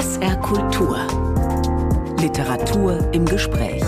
SR Kultur. Literatur im Gespräch.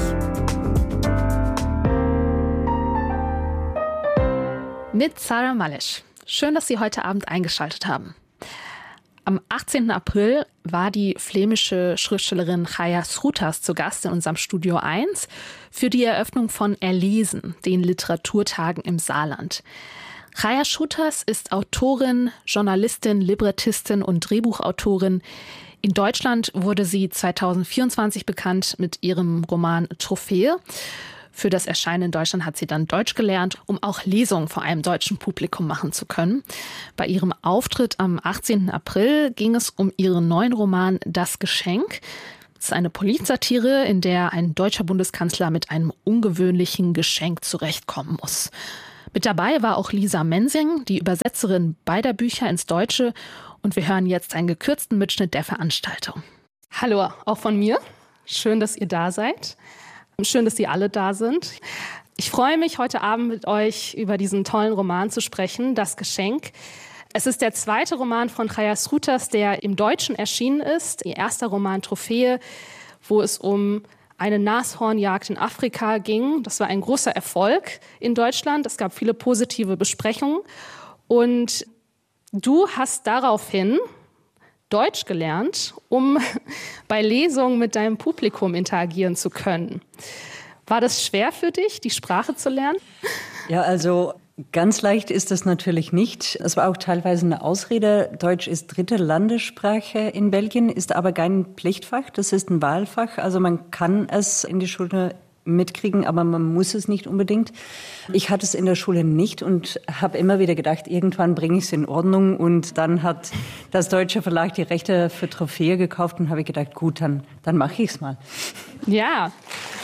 Mit Sarah Malesch. Schön, dass Sie heute Abend eingeschaltet haben. Am 18. April war die flämische Schriftstellerin Chaya Schroeters zu Gast in unserem Studio 1 für die Eröffnung von Erlesen, den Literaturtagen im Saarland. Chaya Schroeters ist Autorin, Journalistin, Librettistin und Drehbuchautorin. In Deutschland wurde sie 2024 bekannt mit ihrem Roman Trophäe. Für das Erscheinen in Deutschland hat sie dann Deutsch gelernt, um auch Lesungen vor einem deutschen Publikum machen zu können. Bei ihrem Auftritt am 18. April ging es um ihren neuen Roman Das Geschenk. Es ist eine Politsatire, in der ein deutscher Bundeskanzler mit einem ungewöhnlichen Geschenk zurechtkommen muss. Mit dabei war auch Lisa Mensing, die Übersetzerin beider Bücher ins Deutsche. Und wir hören jetzt einen gekürzten Mitschnitt der Veranstaltung. Hallo, auch von mir. Schön, dass ihr da seid. Schön, dass Sie alle da sind. Ich freue mich, heute Abend mit euch über diesen tollen Roman zu sprechen, Das Geschenk. Es ist der zweite Roman von Chaya Schroeters, der im Deutschen erschienen ist. Ihr erster Roman Trophäe, wo es um eine Nashornjagd in Afrika ging. Das war ein großer Erfolg in Deutschland. Es gab viele positive Besprechungen. Und du hast daraufhin Deutsch gelernt, um bei Lesungen mit deinem Publikum interagieren zu können. War das schwer für dich, die Sprache zu lernen? Ja, also ganz leicht ist das natürlich nicht. Es war auch teilweise eine Ausrede. Deutsch ist dritte Landessprache in Belgien, ist aber kein Pflichtfach, das ist ein Wahlfach. Also man kann es in die Schule mitkriegen, aber man muss es nicht unbedingt. Ich hatte es in der Schule nicht und habe immer wieder gedacht, irgendwann bringe ich es in Ordnung. Und dann hat das Deutsche Verlag die Rechte für Trophäe gekauft und habe ich gedacht, gut, dann mache ich es mal. Ja.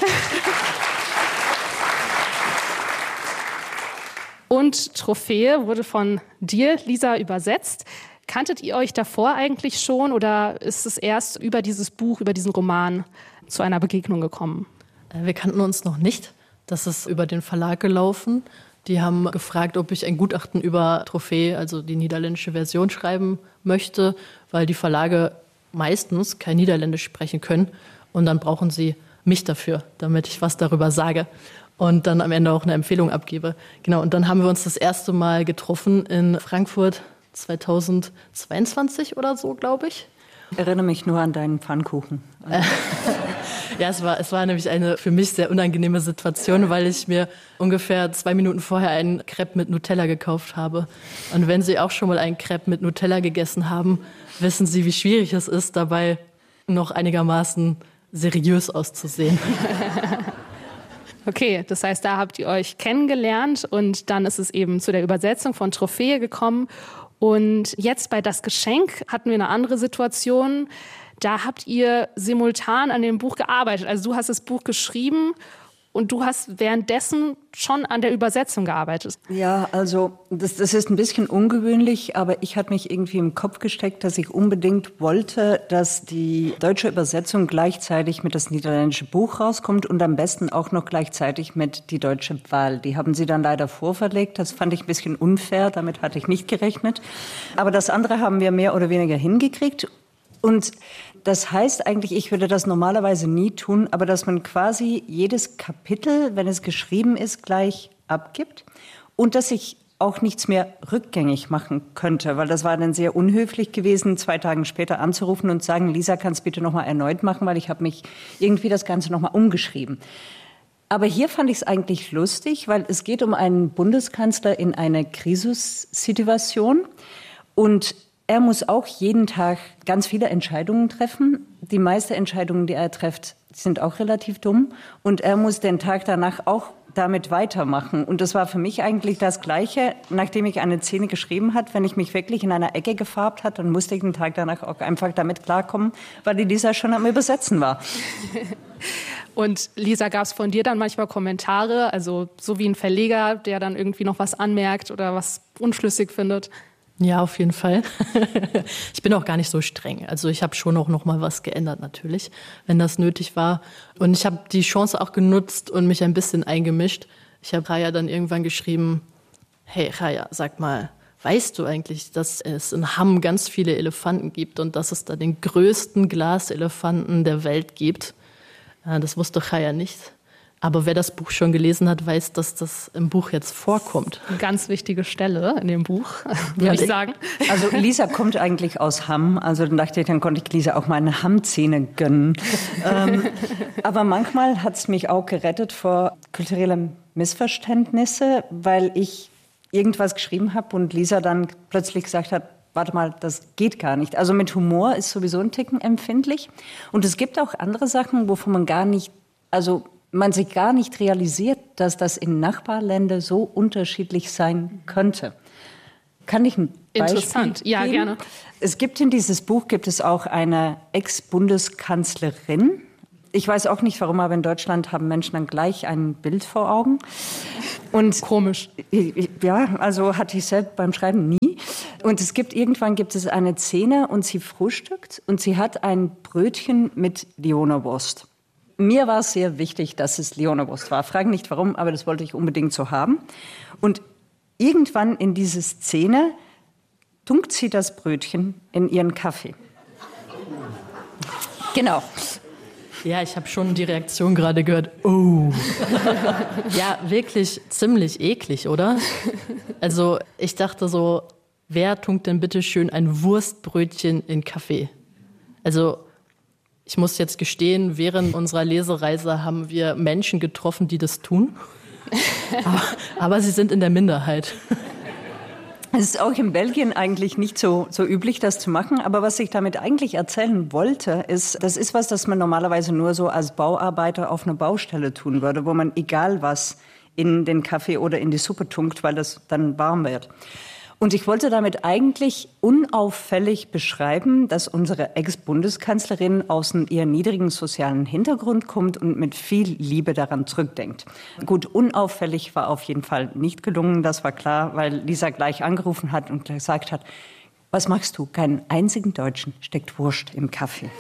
Und Trophäe wurde von dir, Lisa, übersetzt. Kanntet ihr euch davor eigentlich schon oder ist es erst über dieses Buch, über diesen Roman zu einer Begegnung gekommen? Wir kannten uns noch nicht. Das ist über den Verlag gelaufen. Die haben gefragt, ob ich ein Gutachten über Trophäe, also die niederländische Version, schreiben möchte, weil die Verlage meistens kein Niederländisch sprechen können. Und dann brauchen sie mich dafür, damit ich was darüber sage und dann am Ende auch eine Empfehlung abgebe. Genau, und dann haben wir uns das erste Mal getroffen in Frankfurt 2022 oder so, glaube ich. Ich erinnere mich nur an deinen Pfannkuchen. Ja, es war nämlich eine für mich sehr unangenehme Situation, weil ich mir ungefähr 2 Minuten vorher einen Crepe mit Nutella gekauft habe. Und wenn Sie auch schon mal einen Crepe mit Nutella gegessen haben, wissen Sie, wie schwierig es ist, dabei noch einigermaßen seriös auszusehen. Okay, das heißt, da habt ihr euch kennengelernt und dann ist es eben zu der Übersetzung von Trophäe gekommen. Und jetzt bei Das Geschenk hatten wir eine andere Situation. Da habt ihr simultan an dem Buch gearbeitet. Also du hast das Buch geschrieben und du hast währenddessen schon an der Übersetzung gearbeitet. Ja, also das ist ein bisschen ungewöhnlich, aber ich hatte mich irgendwie im Kopf gesteckt, dass ich unbedingt wollte, dass die deutsche Übersetzung gleichzeitig mit das niederländische Buch rauskommt und am besten auch noch gleichzeitig mit die deutsche Wahl. Die haben sie dann leider vorverlegt. Das fand ich ein bisschen unfair, damit hatte ich nicht gerechnet. Aber das andere haben wir mehr oder weniger hingekriegt. Und das heißt eigentlich, ich würde das normalerweise nie tun, aber dass man quasi jedes Kapitel, wenn es geschrieben ist, gleich abgibt und dass ich auch nichts mehr rückgängig machen könnte, weil das war dann sehr unhöflich gewesen, 2 Tage später anzurufen und sagen, Lisa, kannst bitte noch mal erneut machen, weil ich habe mich irgendwie das Ganze noch mal umgeschrieben. Aber hier fand ich es eigentlich lustig, weil es geht um einen Bundeskanzler in einer Krisissituation und er muss auch jeden Tag ganz viele Entscheidungen treffen. Die meisten Entscheidungen, die er trifft, sind auch relativ dumm. Und er muss den Tag danach auch damit weitermachen. Und das war für mich eigentlich das Gleiche, nachdem ich eine Szene geschrieben habe. Wenn ich mich wirklich in einer Ecke gefarbt hat, dann musste ich den Tag danach auch einfach damit klarkommen, weil die Lisa schon am Übersetzen war. Und Lisa, gab es von dir dann manchmal Kommentare, also so wie ein Verleger, der dann irgendwie noch was anmerkt oder was unschlüssig findet? Ja, auf jeden Fall. Ich bin auch gar nicht so streng. Also ich habe schon auch noch mal was geändert natürlich, wenn das nötig war. Und ich habe die Chance auch genutzt und mich ein bisschen eingemischt. Ich habe Chaya dann irgendwann geschrieben, hey Chaya, sag mal, weißt du eigentlich, dass es in Hamm ganz viele Elefanten gibt und dass es da den größten Glaselefanten der Welt gibt? Das wusste Chaya nicht. Aber wer das Buch schon gelesen hat, weiß, dass das im Buch jetzt vorkommt. Eine ganz wichtige Stelle in dem Buch, würde ich sagen. Also Lisa kommt eigentlich aus Hamm. Also dann dachte ich, dann konnte ich Lisa auch mal eine Hamm-Szene gönnen. Aber manchmal hat es mich auch gerettet vor kulturellen Missverständnissen, weil ich irgendwas geschrieben habe und Lisa dann plötzlich gesagt hat, warte mal, das geht gar nicht. Also mit Humor ist sowieso ein Ticken empfindlich. Und es gibt auch andere Sachen, wovon man sich gar nicht realisiert, dass das in Nachbarländern so unterschiedlich sein könnte. Kann ich ein Beispiel Interessant, geben? Ja, gerne. Es gibt in dieses Buch auch eine Ex-Bundeskanzlerin. Ich weiß auch nicht warum, aber in Deutschland haben Menschen dann gleich ein Bild vor Augen. Und komisch. Ja, also hatte ich selbst beim Schreiben nie. Und irgendwann gibt es eine Szene und sie frühstückt und sie hat ein Brötchen mit Leberwurst. Mir war es sehr wichtig, dass es Leberwurst war. Frag nicht warum, aber das wollte ich unbedingt so haben. Und irgendwann in diese Szene tunkt sie das Brötchen in ihren Kaffee. Genau. Ja, ich habe schon die Reaktion gerade gehört. Oh. Ja, wirklich ziemlich eklig, oder? Also ich dachte so, wer tunkt denn bitte schön ein Wurstbrötchen in Kaffee? Also ich muss jetzt gestehen, während unserer Lesereise haben wir Menschen getroffen, die das tun. Aber sie sind in der Minderheit. Es ist auch in Belgien eigentlich nicht so üblich, das zu machen. Aber was ich damit eigentlich erzählen wollte, das ist was, das man normalerweise nur so als Bauarbeiter auf einer Baustelle tun würde, wo man egal was in den Kaffee oder in die Suppe tunkt, weil das dann warm wird. Und ich wollte damit eigentlich unauffällig beschreiben, dass unsere Ex-Bundeskanzlerin aus einem eher niedrigen sozialen Hintergrund kommt und mit viel Liebe daran zurückdenkt. Gut, unauffällig war auf jeden Fall nicht gelungen, das war klar, weil Lisa gleich angerufen hat und gesagt hat, was machst du? Keinen einzigen Deutschen steckt Wurst im Kaffee.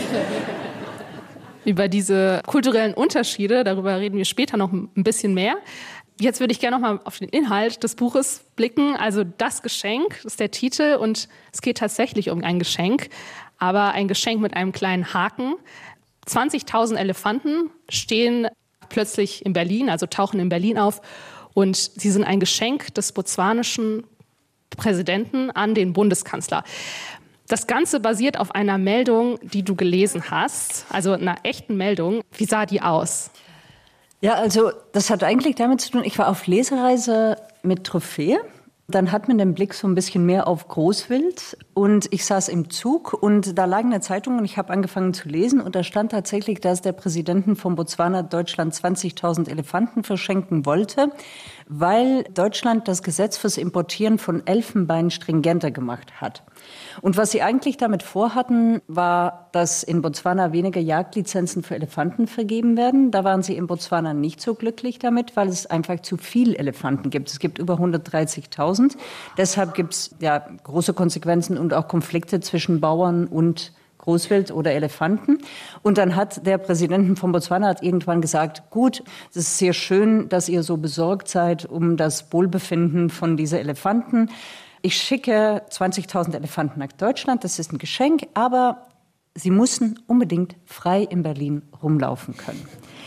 Über diese kulturellen Unterschiede, darüber reden wir später noch ein bisschen mehr. Jetzt würde ich gerne noch mal auf den Inhalt des Buches blicken. Also das Geschenk ist der Titel und es geht tatsächlich um ein Geschenk, aber ein Geschenk mit einem kleinen Haken. 20.000 Elefanten stehen plötzlich in Berlin, also tauchen in Berlin auf und sie sind ein Geschenk des botswanischen Präsidenten an den Bundeskanzler. Das Ganze basiert auf einer Meldung, die du gelesen hast, also einer echten Meldung. Wie sah die aus? Ja, also das hat eigentlich damit zu tun, ich war auf Lesereise mit Trophäe. Dann hat man den Blick so ein bisschen mehr auf Großwild und ich saß im Zug und da lag eine Zeitung und ich habe angefangen zu lesen und da stand tatsächlich, dass der Präsident von Botswana Deutschland 20.000 Elefanten verschenken wollte, weil Deutschland das Gesetz fürs Importieren von Elfenbein stringenter gemacht hat. Und was sie eigentlich damit vorhatten, war, dass in Botswana weniger Jagdlizenzen für Elefanten vergeben werden. Da waren sie in Botswana nicht so glücklich damit, weil es einfach zu viel Elefanten gibt. Es gibt über 130.000. Deshalb gibt es ja große Konsequenzen und auch Konflikte zwischen Bauern und Großwild oder Elefanten. Und dann hat der Präsident von Botswana irgendwann gesagt, gut, es ist sehr schön, dass ihr so besorgt seid um das Wohlbefinden von diesen Elefanten. Ich schicke 20.000 Elefanten nach Deutschland, das ist ein Geschenk, aber sie müssen unbedingt frei in Berlin rumlaufen können.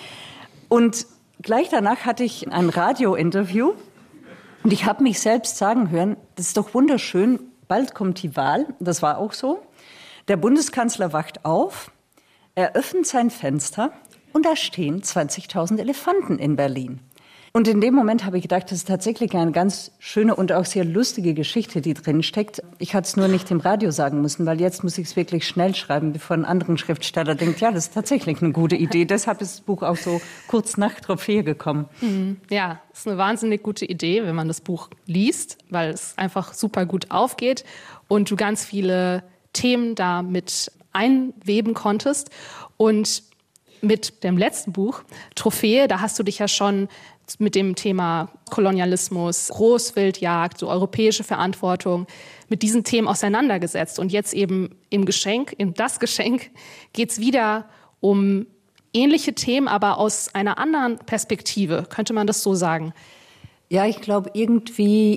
Und gleich danach hatte ich ein Radiointerview und ich habe mich selbst sagen hören, das ist doch wunderschön, bald kommt die Wahl, das war auch so. Der Bundeskanzler wacht auf, er öffnet sein Fenster und da stehen 20.000 Elefanten in Berlin. Und in dem Moment habe ich gedacht, das ist tatsächlich eine ganz schöne und auch sehr lustige Geschichte, die drin steckt. Ich hatte es nur nicht im Radio sagen müssen, weil jetzt muss ich es wirklich schnell schreiben, bevor ein anderer Schriftsteller denkt, ja, das ist tatsächlich eine gute Idee. Deshalb ist das Buch auch so kurz nach Trophäe gekommen. Ja, das ist eine wahnsinnig gute Idee, wenn man das Buch liest, weil es einfach super gut aufgeht und du ganz viele Themen da mit einweben konntest. Und mit dem letzten Buch, Trophäe, da hast du dich ja schon mit dem Thema Kolonialismus, Großwildjagd, so europäische Verantwortung, mit diesen Themen auseinandergesetzt. Und jetzt eben in das Geschenk, geht es wieder um ähnliche Themen, aber aus einer anderen Perspektive. Könnte man das so sagen? Ja, ich glaube, irgendwie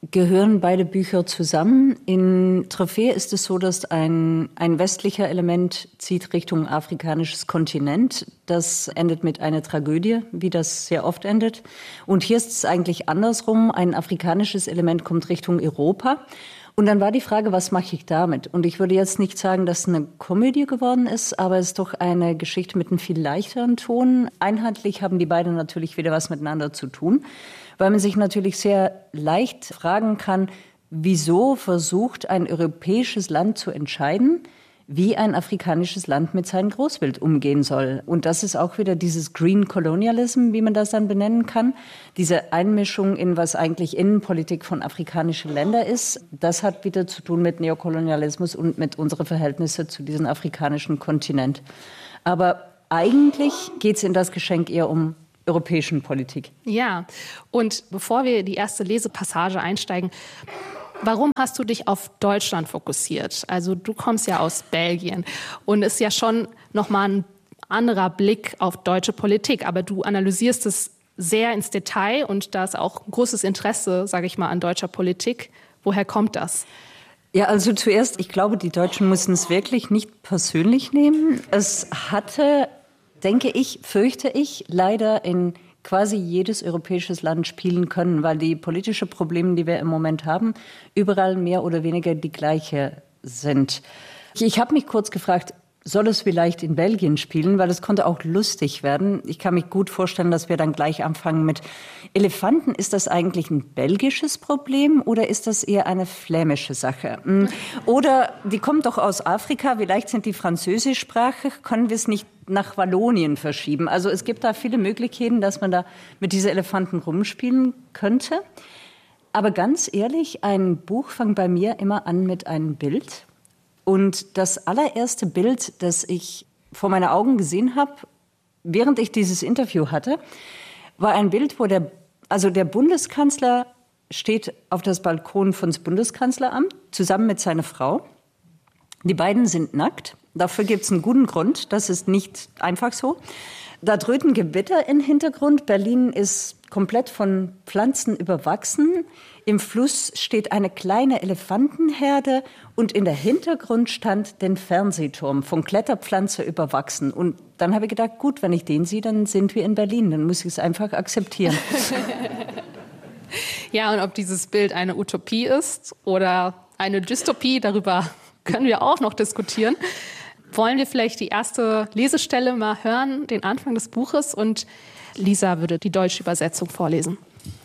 gehören beide Bücher zusammen. In Trophäe ist es so, dass ein westlicher Element zieht Richtung afrikanisches Kontinent. Das endet mit einer Tragödie, wie das sehr oft endet. Und hier ist es eigentlich andersrum. Ein afrikanisches Element kommt Richtung Europa. Und dann war die Frage, was mache ich damit? Und ich würde jetzt nicht sagen, dass es eine Komödie geworden ist, aber es ist doch eine Geschichte mit einem viel leichteren Ton. Inhaltlich haben die beiden natürlich wieder was miteinander zu tun, weil man sich natürlich sehr leicht fragen kann, wieso versucht ein europäisches Land zu entscheiden, wie ein afrikanisches Land mit seinem Großwild umgehen soll. Und das ist auch wieder dieses Green Colonialism, wie man das dann benennen kann. Diese Einmischung in was eigentlich Innenpolitik von afrikanischen Ländern ist. Das hat wieder zu tun mit Neokolonialismus und mit unseren Verhältnissen zu diesem afrikanischen Kontinent. Aber eigentlich geht es in das Geschenk eher um europäischen Politik. Ja, und bevor wir die erste Lesepassage einsteigen, warum hast du dich auf Deutschland fokussiert? Also du kommst ja aus Belgien und ist ja schon nochmal ein anderer Blick auf deutsche Politik, aber du analysierst es sehr ins Detail und da ist auch ein großes Interesse, sage ich mal, an deutscher Politik. Woher kommt das? Ja, also zuerst, ich glaube, die Deutschen mussten es wirklich nicht persönlich nehmen. Es hatte, denke ich, fürchte ich, leider in quasi jedes europäisches Land spielen können, weil die politischen Probleme, die wir im Moment haben, überall mehr oder weniger die gleiche sind. Ich habe mich kurz gefragt, soll es vielleicht in Belgien spielen, weil es konnte auch lustig werden. Ich kann mich gut vorstellen, dass wir dann gleich anfangen mit Elefanten. Ist das eigentlich ein belgisches Problem oder ist das eher eine flämische Sache? Oder die kommen doch aus Afrika, vielleicht sind die französischsprachig, können wir es nicht nach Wallonien verschieben? Also es gibt da viele Möglichkeiten, dass man da mit diesen Elefanten rumspielen könnte. Aber ganz ehrlich, ein Buch fängt bei mir immer an mit einem Bild. Und das allererste Bild, das ich vor meinen Augen gesehen habe, während ich dieses Interview hatte, war ein Bild, wo der Bundeskanzler steht auf das Balkon von das Bundeskanzleramt zusammen mit seiner Frau. Die beiden sind nackt. Dafür gibt es einen guten Grund. Das ist nicht einfach so. Da dröhnt ein Gewitter im Hintergrund. Berlin ist komplett von Pflanzen überwachsen. Im Fluss steht eine kleine Elefantenherde und in der Hintergrund stand den Fernsehturm, von Kletterpflanze überwachsen. Und dann habe ich gedacht, gut, wenn ich den sehe, dann sind wir in Berlin. Dann muss ich es einfach akzeptieren. Ja, und ob dieses Bild eine Utopie ist oder eine Dystopie, darüber können wir auch noch diskutieren. Wollen wir vielleicht die erste Lesestelle mal hören, den Anfang des Buches, und Lisa würde die deutsche Übersetzung vorlesen.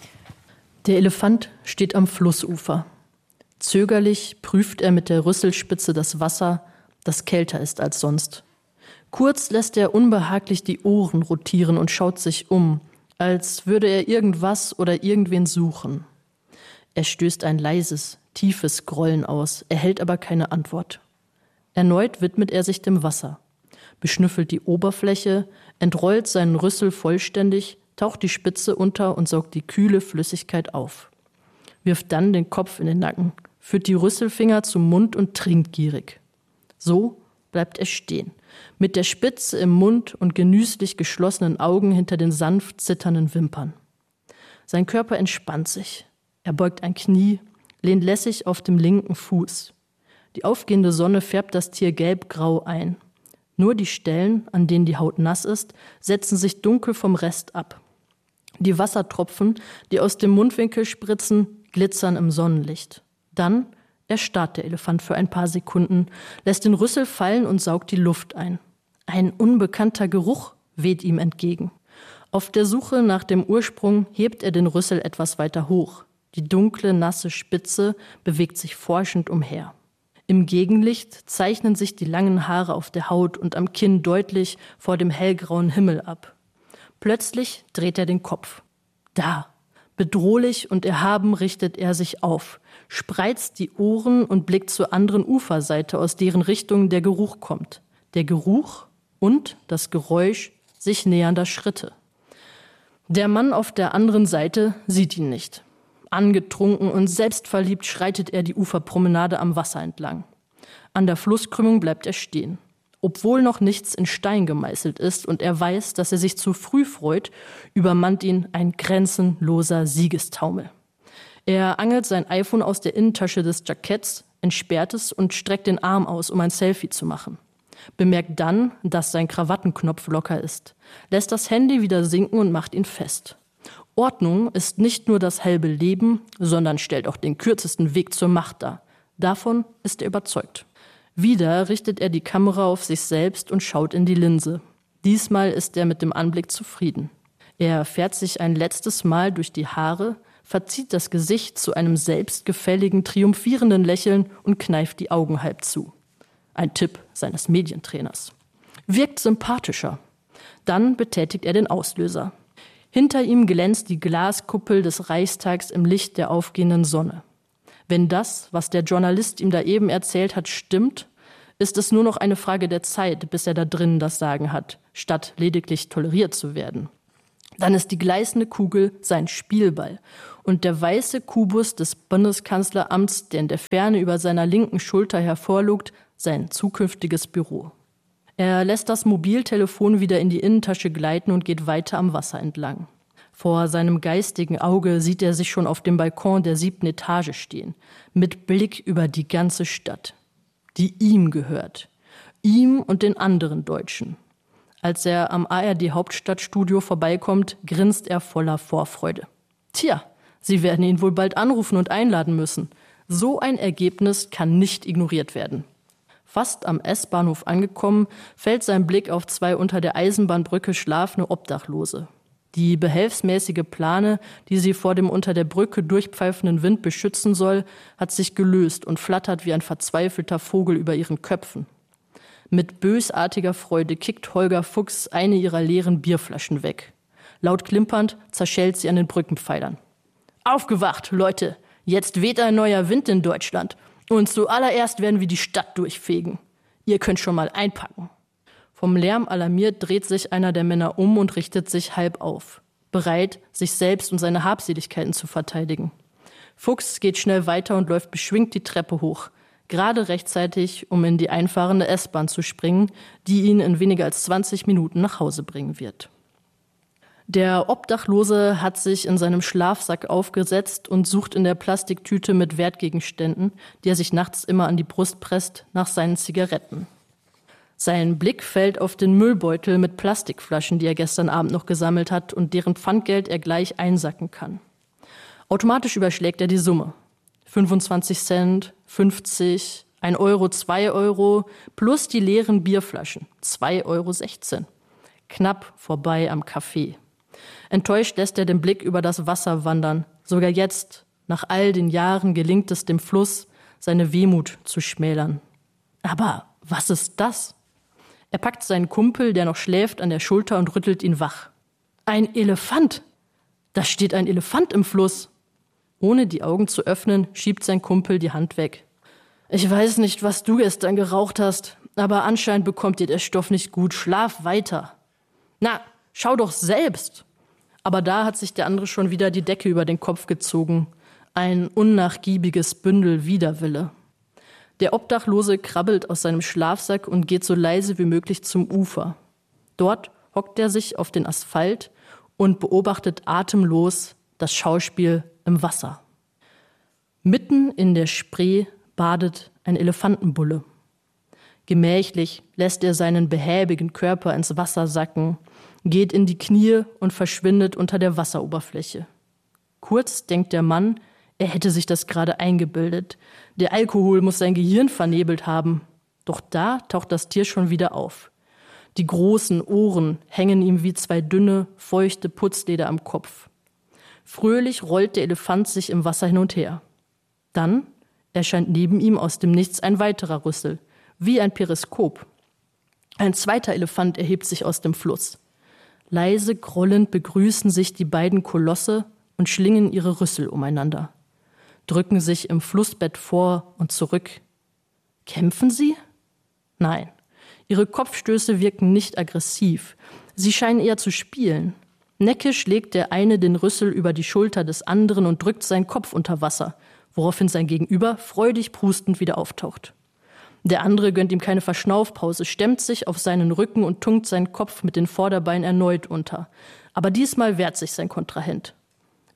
Der Elefant steht am Flussufer. Zögerlich prüft er mit der Rüsselspitze das Wasser, das kälter ist als sonst. Kurz lässt er unbehaglich die Ohren rotieren und schaut sich um, als würde er irgendwas oder irgendwen suchen. Er stößt ein leises, tiefes Grollen aus, erhält aber keine Antwort. Erneut widmet er sich dem Wasser, beschnüffelt die Oberfläche, entrollt seinen Rüssel vollständig, taucht die Spitze unter und saugt die kühle Flüssigkeit auf. Wirft dann den Kopf in den Nacken, führt die Rüsselfinger zum Mund und trinkt gierig. So bleibt er stehen, mit der Spitze im Mund und genüsslich geschlossenen Augen hinter den sanft zitternden Wimpern. Sein Körper entspannt sich. Er beugt ein Knie, lehnt lässig auf dem linken Fuß. Die aufgehende Sonne färbt das Tier gelb-grau ein. Nur die Stellen, an denen die Haut nass ist, setzen sich dunkel vom Rest ab. Die Wassertropfen, die aus dem Mundwinkel spritzen, glitzern im Sonnenlicht. Dann erstarrt der Elefant für ein paar Sekunden, lässt den Rüssel fallen und saugt die Luft ein. Ein unbekannter Geruch weht ihm entgegen. Auf der Suche nach dem Ursprung hebt er den Rüssel etwas weiter hoch. Die dunkle, nasse Spitze bewegt sich forschend umher. Im Gegenlicht zeichnen sich die langen Haare auf der Haut und am Kinn deutlich vor dem hellgrauen Himmel ab. Plötzlich dreht er den Kopf. Da, bedrohlich und erhaben richtet er sich auf, spreizt die Ohren und blickt zur anderen Uferseite, aus deren Richtung der Geruch kommt. Der Geruch und das Geräusch sich nähernder Schritte. Der Mann auf der anderen Seite sieht ihn nicht. Angetrunken und selbstverliebt schreitet er die Uferpromenade am Wasser entlang. An der Flusskrümmung bleibt er stehen. Obwohl noch nichts in Stein gemeißelt ist und er weiß, dass er sich zu früh freut, übermannt ihn ein grenzenloser Siegestaumel. Er angelt sein iPhone aus der Innentasche des Jacketts, entsperrt es und streckt den Arm aus, um ein Selfie zu machen. Bemerkt dann, dass sein Krawattenknopf locker ist, lässt das Handy wieder sinken und macht ihn fest. Ordnung ist nicht nur das halbe Leben, sondern stellt auch den kürzesten Weg zur Macht dar. Davon ist er überzeugt. Wieder richtet er die Kamera auf sich selbst und schaut in die Linse. Diesmal ist er mit dem Anblick zufrieden. Er fährt sich ein letztes Mal durch die Haare, verzieht das Gesicht zu einem selbstgefälligen, triumphierenden Lächeln und kneift die Augen halb zu. Ein Tipp seines Medientrainers. Wirkt sympathischer. Dann betätigt er den Auslöser. Hinter ihm glänzt die Glaskuppel des Reichstags im Licht der aufgehenden Sonne. Wenn das, was der Journalist ihm da eben erzählt hat, stimmt, ist es nur noch eine Frage der Zeit, bis er da drinnen das Sagen hat, statt lediglich toleriert zu werden. Dann ist die gleißende Kugel sein Spielball und der weiße Kubus des Bundeskanzleramts, der in der Ferne über seiner linken Schulter hervorlugt, sein zukünftiges Büro. Er lässt das Mobiltelefon wieder in die Innentasche gleiten und geht weiter am Wasser entlang. Vor seinem geistigen Auge sieht er sich schon auf dem Balkon der 7. Etage stehen, mit Blick über die ganze Stadt, die ihm gehört, ihm und den anderen Deutschen. Als er am ARD-Hauptstadtstudio vorbeikommt, grinst er voller Vorfreude. Tja, sie werden ihn wohl bald anrufen und einladen müssen. So ein Ergebnis kann nicht ignoriert werden. Fast am S-Bahnhof angekommen, fällt sein Blick auf 2 unter der Eisenbahnbrücke schlafende Obdachlose. Die behelfsmäßige Plane, die sie vor dem unter der Brücke durchpfeifenden Wind beschützen soll, hat sich gelöst und flattert wie ein verzweifelter Vogel über ihren Köpfen. Mit bösartiger Freude kickt Holger Fuchs eine ihrer leeren Bierflaschen weg. Laut klimpernd zerschellt sie an den Brückenpfeilern. Aufgewacht, Leute! Jetzt weht ein neuer Wind in Deutschland. Und zuallererst werden wir die Stadt durchfegen. Ihr könnt schon mal einpacken. Vom Lärm alarmiert dreht sich einer der Männer um und richtet sich halb auf. Bereit, sich selbst und seine Habseligkeiten zu verteidigen. Fuchs geht schnell weiter und läuft beschwingt die Treppe hoch. Gerade rechtzeitig, um in die einfahrende S-Bahn zu springen, die ihn in weniger als 20 Minuten nach Hause bringen wird. Der Obdachlose hat sich in seinem Schlafsack aufgesetzt und sucht in der Plastiktüte mit Wertgegenständen, die er sich nachts immer an die Brust presst, nach seinen Zigaretten. Sein Blick fällt auf den Müllbeutel mit Plastikflaschen, die er gestern Abend noch gesammelt hat und deren Pfandgeld er gleich einsacken kann. Automatisch überschlägt er die Summe. 25 Cent, 50, 1 Euro, 2 Euro, plus die leeren Bierflaschen, 2,16 Euro. Knapp vorbei am Café. Enttäuscht lässt er den Blick über das Wasser wandern. Sogar jetzt, nach all den Jahren, gelingt es dem Fluss, seine Wehmut zu schmälern. Aber was ist das? Er packt seinen Kumpel, der noch schläft, an der Schulter und rüttelt ihn wach. Ein Elefant! Da steht ein Elefant im Fluss. Ohne die Augen zu öffnen, schiebt sein Kumpel die Hand weg. Ich weiß nicht, was du gestern geraucht hast, aber anscheinend bekommt dir der Stoff nicht gut. Schlaf weiter. Na, schau doch selbst! Aber da hat sich der andere schon wieder die Decke über den Kopf gezogen. Ein unnachgiebiges Bündel Widerwille. Der Obdachlose krabbelt aus seinem Schlafsack und geht so leise wie möglich zum Ufer. Dort hockt er sich auf den Asphalt und beobachtet atemlos das Schauspiel im Wasser. Mitten in der Spree badet ein Elefantenbulle. Gemächlich lässt er seinen behäbigen Körper ins Wasser sacken, geht in die Knie und verschwindet unter der Wasseroberfläche. Kurz denkt der Mann, er hätte sich das gerade eingebildet. Der Alkohol muss sein Gehirn vernebelt haben. Doch da taucht das Tier schon wieder auf. Die großen Ohren hängen ihm wie 2 dünne, feuchte Putzleder am Kopf. Fröhlich rollt der Elefant sich im Wasser hin und her. Dann erscheint neben ihm aus dem Nichts ein weiterer Rüssel, wie ein Periskop. Ein zweiter Elefant erhebt sich aus dem Fluss. Leise grollend begrüßen sich die beiden Kolosse und schlingen ihre Rüssel umeinander. Drücken sich im Flussbett vor und zurück. Kämpfen sie? Nein, ihre Kopfstöße wirken nicht aggressiv. Sie scheinen eher zu spielen. Neckisch legt der eine den Rüssel über die Schulter des anderen und drückt seinen Kopf unter Wasser, woraufhin sein Gegenüber freudig prustend wieder auftaucht. Der andere gönnt ihm keine Verschnaufpause, stemmt sich auf seinen Rücken und tunkt seinen Kopf mit den Vorderbeinen erneut unter. Aber diesmal wehrt sich sein Kontrahent.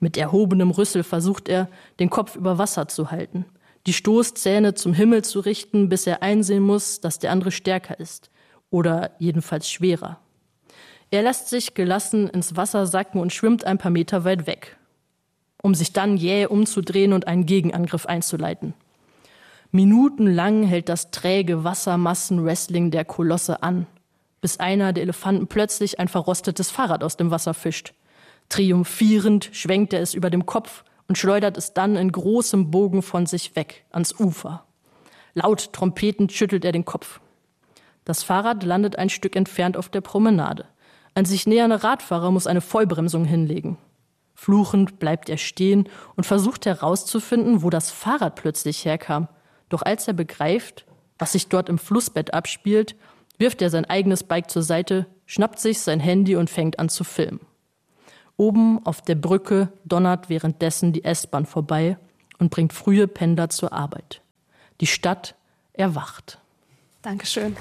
Mit erhobenem Rüssel versucht er, den Kopf über Wasser zu halten, die Stoßzähne zum Himmel zu richten, bis er einsehen muss, dass der andere stärker ist oder jedenfalls schwerer. Er lässt sich gelassen ins Wasser sacken und schwimmt ein paar Meter weit weg, um sich dann jäh umzudrehen und einen Gegenangriff einzuleiten. Minutenlang hält das träge Wassermassen-Wrestling der Kolosse an, bis einer der Elefanten plötzlich ein verrostetes Fahrrad aus dem Wasser fischt. Triumphierend schwenkt er es über dem Kopf und schleudert es dann in großem Bogen von sich weg, ans Ufer. Laut trompetend schüttelt er den Kopf. Das Fahrrad landet ein Stück entfernt auf der Promenade. Ein sich nähernder Radfahrer muss eine Vollbremsung hinlegen. Fluchend bleibt er stehen und versucht herauszufinden, wo das Fahrrad plötzlich herkam. Doch als er begreift, was sich dort im Flussbett abspielt, wirft er sein eigenes Bike zur Seite, schnappt sich sein Handy und fängt an zu filmen. Oben auf der Brücke donnert währenddessen die S-Bahn vorbei und bringt frühe Pendler zur Arbeit. Die Stadt erwacht. Dankeschön.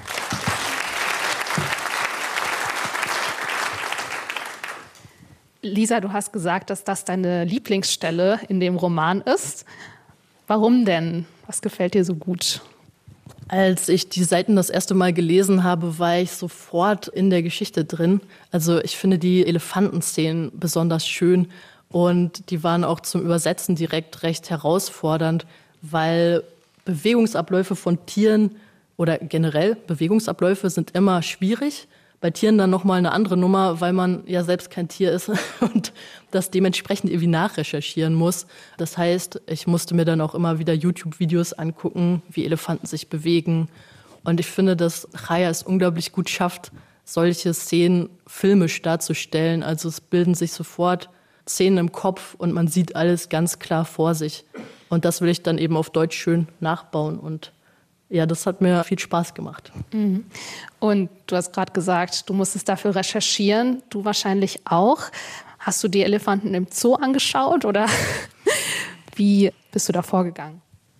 Lisa, du hast gesagt, dass das deine Lieblingsstelle in dem Roman ist. Warum denn? Was gefällt dir so gut? Als ich die Seiten das erste Mal gelesen habe, war ich sofort in der Geschichte drin. Also ich finde die Elefantenszenen besonders schön und die waren auch zum Übersetzen direkt recht herausfordernd, weil Bewegungsabläufe von Tieren oder generell Bewegungsabläufe sind immer schwierig. Bei Tieren dann nochmal eine andere Nummer, weil man ja selbst kein Tier ist und das dementsprechend irgendwie nachrecherchieren muss. Das heißt, ich musste mir dann auch immer wieder YouTube-Videos angucken, wie Elefanten sich bewegen. Und ich finde, dass Chaya es unglaublich gut schafft, solche Szenen filmisch darzustellen. Also es bilden sich sofort Szenen im Kopf und man sieht alles ganz klar vor sich. Und das will ich dann eben auf Deutsch schön nachbauen und ja, das hat mir viel Spaß gemacht. Und du hast gerade gesagt, du musstest dafür recherchieren. Du wahrscheinlich auch. Hast du die Elefanten im Zoo angeschaut oder wie bist du da vorgegangen?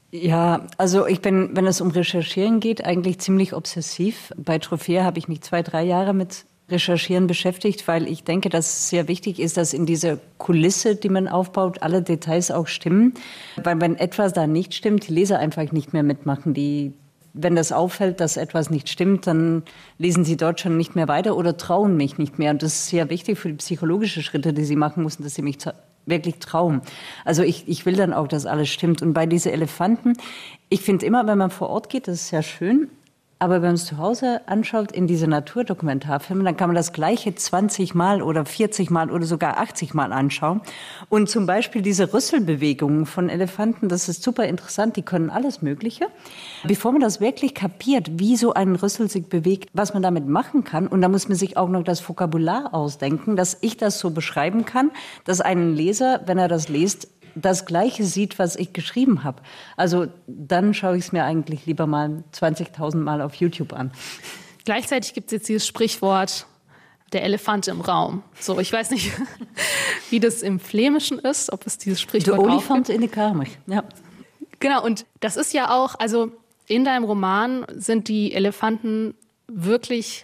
Ja, also ich bin, wenn es um Recherchieren geht, eigentlich ziemlich obsessiv. Bei Trophäe habe ich mich 2-3 Jahre mit Recherchieren beschäftigt, weil ich denke, dass es sehr wichtig ist, dass in dieser Kulisse, die man aufbaut, alle Details auch stimmen. Weil wenn etwas da nicht stimmt, die Leser einfach nicht mehr mitmachen. Wenn das auffällt, dass etwas nicht stimmt, dann lesen sie dort schon nicht mehr weiter oder trauen mich nicht mehr. Und das ist sehr wichtig für die psychologischen Schritte, die sie machen müssen, dass sie mich wirklich trauen. Also ich will dann auch, dass alles stimmt. Und bei diesen Elefanten, ich finde immer, wenn man vor Ort geht, das ist sehr schön. Aber wenn man es zu Hause anschaut in diese Naturdokumentarfilme, dann kann man das Gleiche 20 Mal oder 40 Mal oder sogar 80 Mal anschauen. Und zum Beispiel diese Rüsselbewegungen von Elefanten, das ist super interessant, die können alles Mögliche. Bevor man das wirklich kapiert, wie so ein Rüssel sich bewegt, was man damit machen kann, und da muss man sich auch noch das Vokabular ausdenken, dass ich das so beschreiben kann, dass ein Leser, wenn er das liest, das Gleiche sieht, was ich geschrieben habe. Also dann schaue ich es mir eigentlich lieber mal 20.000 Mal auf YouTube an. Gleichzeitig gibt es jetzt dieses Sprichwort, der Elefant im Raum. So, ich weiß nicht, wie das im Flämischen ist, ob es dieses Sprichwort der Olifant in der Kamer, ja. Genau, und das ist ja auch, also in deinem Roman sind die Elefanten wirklich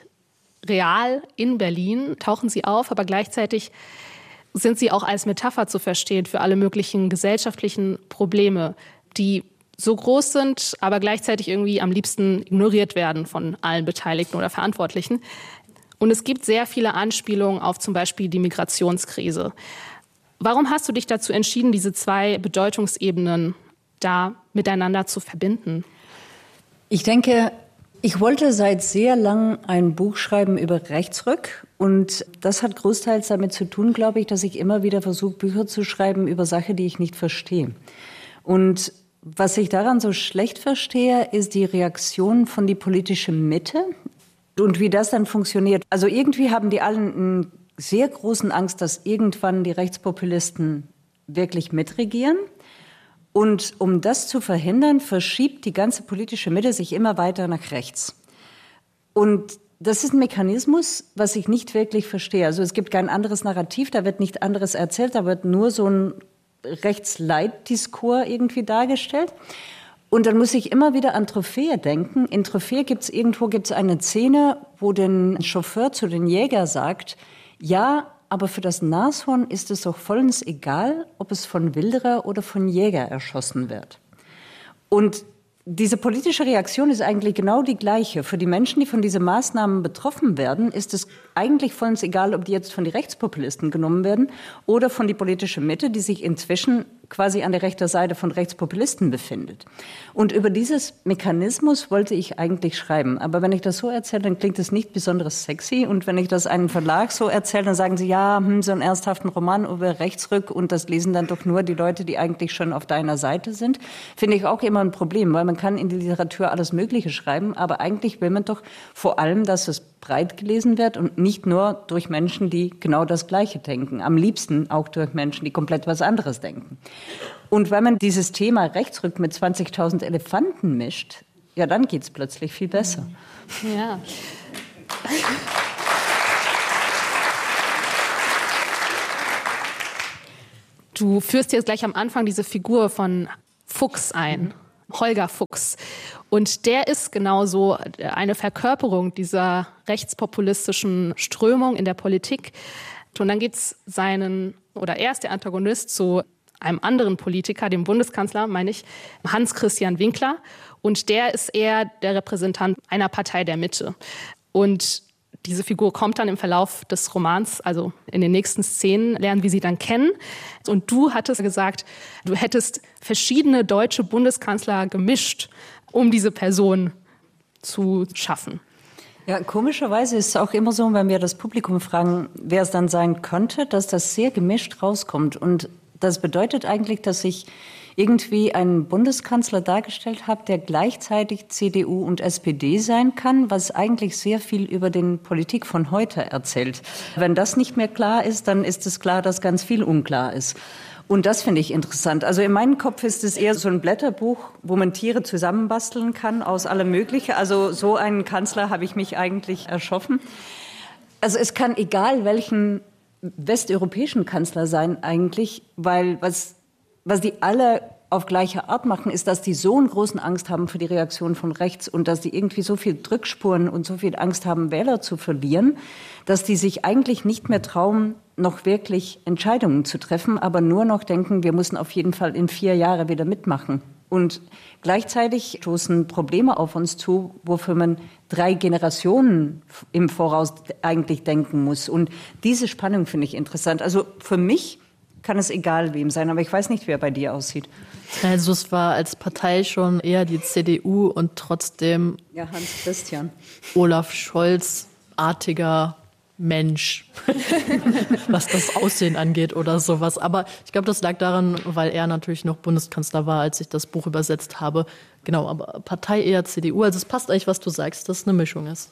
real in Berlin, tauchen sie auf, aber gleichzeitig sind sie auch als Metapher zu verstehen für alle möglichen gesellschaftlichen Probleme, die so groß sind, aber gleichzeitig irgendwie am liebsten ignoriert werden von allen Beteiligten oder Verantwortlichen. Und es gibt sehr viele Anspielungen auf zum Beispiel die Migrationskrise. Warum hast du dich dazu entschieden, diese zwei Bedeutungsebenen da miteinander zu verbinden? Ich denke, ich wollte seit sehr lang ein Buch schreiben über Rechtsrück. Und das hat großteils damit zu tun, glaube ich, dass ich immer wieder versuche, Bücher zu schreiben über Sachen, die ich nicht verstehe. Und was ich daran so schlecht verstehe, ist die Reaktion von die politischen Mitte und wie das dann funktioniert. Also irgendwie haben die alle einen sehr großen Angst, dass irgendwann die Rechtspopulisten wirklich mitregieren. Und um das zu verhindern, verschiebt die ganze politische Mitte sich immer weiter nach rechts. Und das ist ein Mechanismus, was ich nicht wirklich verstehe. Also es gibt kein anderes Narrativ, da wird nicht anderes erzählt, da wird nur so ein Rechtsleitdiskurs irgendwie dargestellt. Und dann muss ich immer wieder an Trophäe denken. In Trophäe gibt's eine Szene, wo der Chauffeur zu den Jägern sagt, ja, aber für das Nashorn ist es doch vollends egal, ob es von Wilderer oder von Jäger erschossen wird. Und diese politische Reaktion ist eigentlich genau die gleiche. Für die Menschen, die von diesen Maßnahmen betroffen werden, ist es eigentlich vollends egal, ob die jetzt von den Rechtspopulisten genommen werden oder von der politischen Mitte, die sich inzwischen quasi an der rechten Seite von Rechtspopulisten befindet. Und über dieses Mechanismus wollte ich eigentlich schreiben. Aber wenn ich das so erzähle, dann klingt es nicht besonders sexy. Und wenn ich das einem Verlag so erzähle, dann sagen sie, ja, so einen ernsthaften Roman über Rechtsrück und das lesen dann doch nur die Leute, die eigentlich schon auf deiner Seite sind. Finde ich auch immer ein Problem, weil man kann in die Literatur alles Mögliche schreiben, aber eigentlich will man doch vor allem, dass es breit gelesen wird und nicht nur durch Menschen, die genau das Gleiche denken. Am liebsten auch durch Menschen, die komplett was anderes denken. Und wenn man dieses Thema Rechtsrück mit 20.000 Elefanten mischt, ja, dann geht's plötzlich viel besser. Ja. Du führst jetzt gleich am Anfang diese Figur von Fuchs ein, Holger Fuchs. Und der ist genauso eine Verkörperung dieser rechtspopulistischen Strömung in der Politik. Und dann gibt's er ist der Antagonist zu einem anderen Politiker, dem Bundeskanzler, meine ich, Hans-Christian Winkler. Und der ist eher der Repräsentant einer Partei der Mitte. Und diese Figur kommt dann im Verlauf des Romans, also in den nächsten Szenen, lernen wir sie dann kennen. Und du hattest gesagt, du hättest verschiedene deutsche Bundeskanzler gemischt, um diese Person zu schaffen. Ja, komischerweise ist es auch immer so, wenn wir das Publikum fragen, wer es dann sein könnte, dass das sehr gemischt rauskommt. Und das bedeutet eigentlich, dass ich irgendwie einen Bundeskanzler dargestellt habe, der gleichzeitig CDU und SPD sein kann, was eigentlich sehr viel über die Politik von heute erzählt. Wenn das nicht mehr klar ist, dann ist es klar, dass ganz viel unklar ist. Und das finde ich interessant. Also in meinem Kopf ist es eher so ein Blätterbuch, wo man Tiere zusammenbasteln kann aus allem Möglichen. Also so einen Kanzler habe ich mich eigentlich erschaffen. Also es kann egal welchen westeuropäischen Kanzler sein eigentlich, weil was die alle auf gleiche Art machen, ist, dass die so eine große Angst haben für die Reaktion von rechts und dass die irgendwie so viel Drückspuren und so viel Angst haben, Wähler zu verlieren, dass die sich eigentlich nicht mehr trauen, noch wirklich Entscheidungen zu treffen, aber nur noch denken, wir müssen auf jeden Fall in 4 Jahren wieder mitmachen. Und gleichzeitig stoßen Probleme auf uns zu, wofür man 3 Generationen im Voraus eigentlich denken muss. Und diese Spannung finde ich interessant. Also für mich kann es egal wem sein, aber ich weiß nicht, wer bei dir aussieht. Also es war als Partei schon eher die CDU und trotzdem ja, Hans Christian. Olaf Scholz-artiger Mensch, was das Aussehen angeht oder sowas. Aber ich glaube, das lag daran, weil er natürlich noch Bundeskanzler war, als ich das Buch übersetzt habe. Genau, aber Partei eher CDU. Also es passt eigentlich, was du sagst, dass es eine Mischung ist.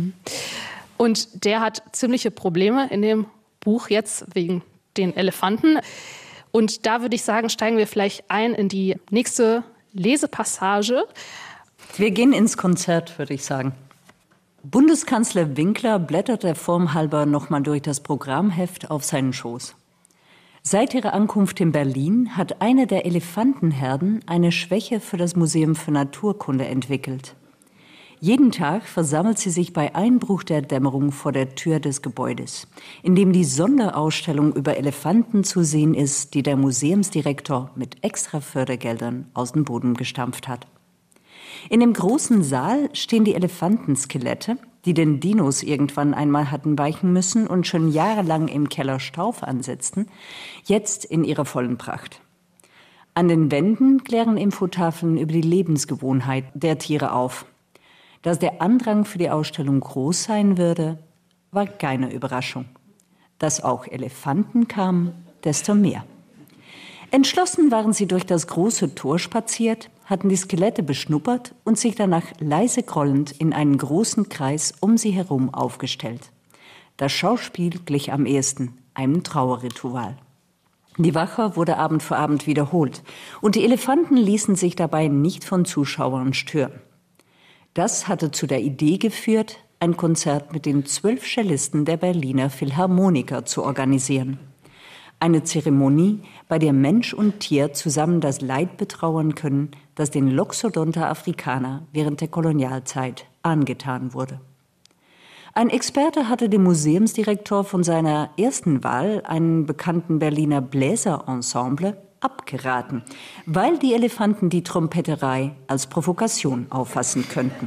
Und der hat ziemliche Probleme in dem Buch jetzt wegen den Elefanten. Und da würde ich sagen, steigen wir vielleicht ein in die nächste Lesepassage. Wir gehen ins Konzert, würde ich sagen. Bundeskanzler Winkler blättert der Form halber nochmal durch das Programmheft auf seinen Schoß. Seit ihrer Ankunft in Berlin hat eine der Elefantenherden eine Schwäche für das Museum für Naturkunde entwickelt. Jeden Tag versammelt sie sich bei Einbruch der Dämmerung vor der Tür des Gebäudes, in dem die Sonderausstellung über Elefanten zu sehen ist, die der Museumsdirektor mit extra Fördergeldern aus dem Boden gestampft hat. In dem großen Saal stehen die Elefantenskelette, die den Dinos irgendwann einmal hatten weichen müssen und schon jahrelang im Keller Staub ansetzten, jetzt in ihrer vollen Pracht. An den Wänden klären Infotafeln über die Lebensgewohnheit der Tiere auf. Dass der Andrang für die Ausstellung groß sein würde, war keine Überraschung. Dass auch Elefanten kamen, desto mehr. Entschlossen waren sie durch das große Tor spaziert, hatten die Skelette beschnuppert und sich danach leise grollend in einen großen Kreis um sie herum aufgestellt. Das Schauspiel glich am ehesten einem Trauerritual. Die Wache wurde Abend für Abend wiederholt und die Elefanten ließen sich dabei nicht von Zuschauern stören. Das hatte zu der Idee geführt, ein Konzert mit den 12 Cellisten der Berliner Philharmoniker zu organisieren. Eine Zeremonie, bei der Mensch und Tier zusammen das Leid betrauern können, das den Loxodonta africana während der Kolonialzeit angetan wurde. Ein Experte hatte dem Museumsdirektor von seiner ersten Wahl, einen bekannten Berliner Bläserensemble, abgeraten, weil die Elefanten die Trompetterei als Provokation auffassen könnten.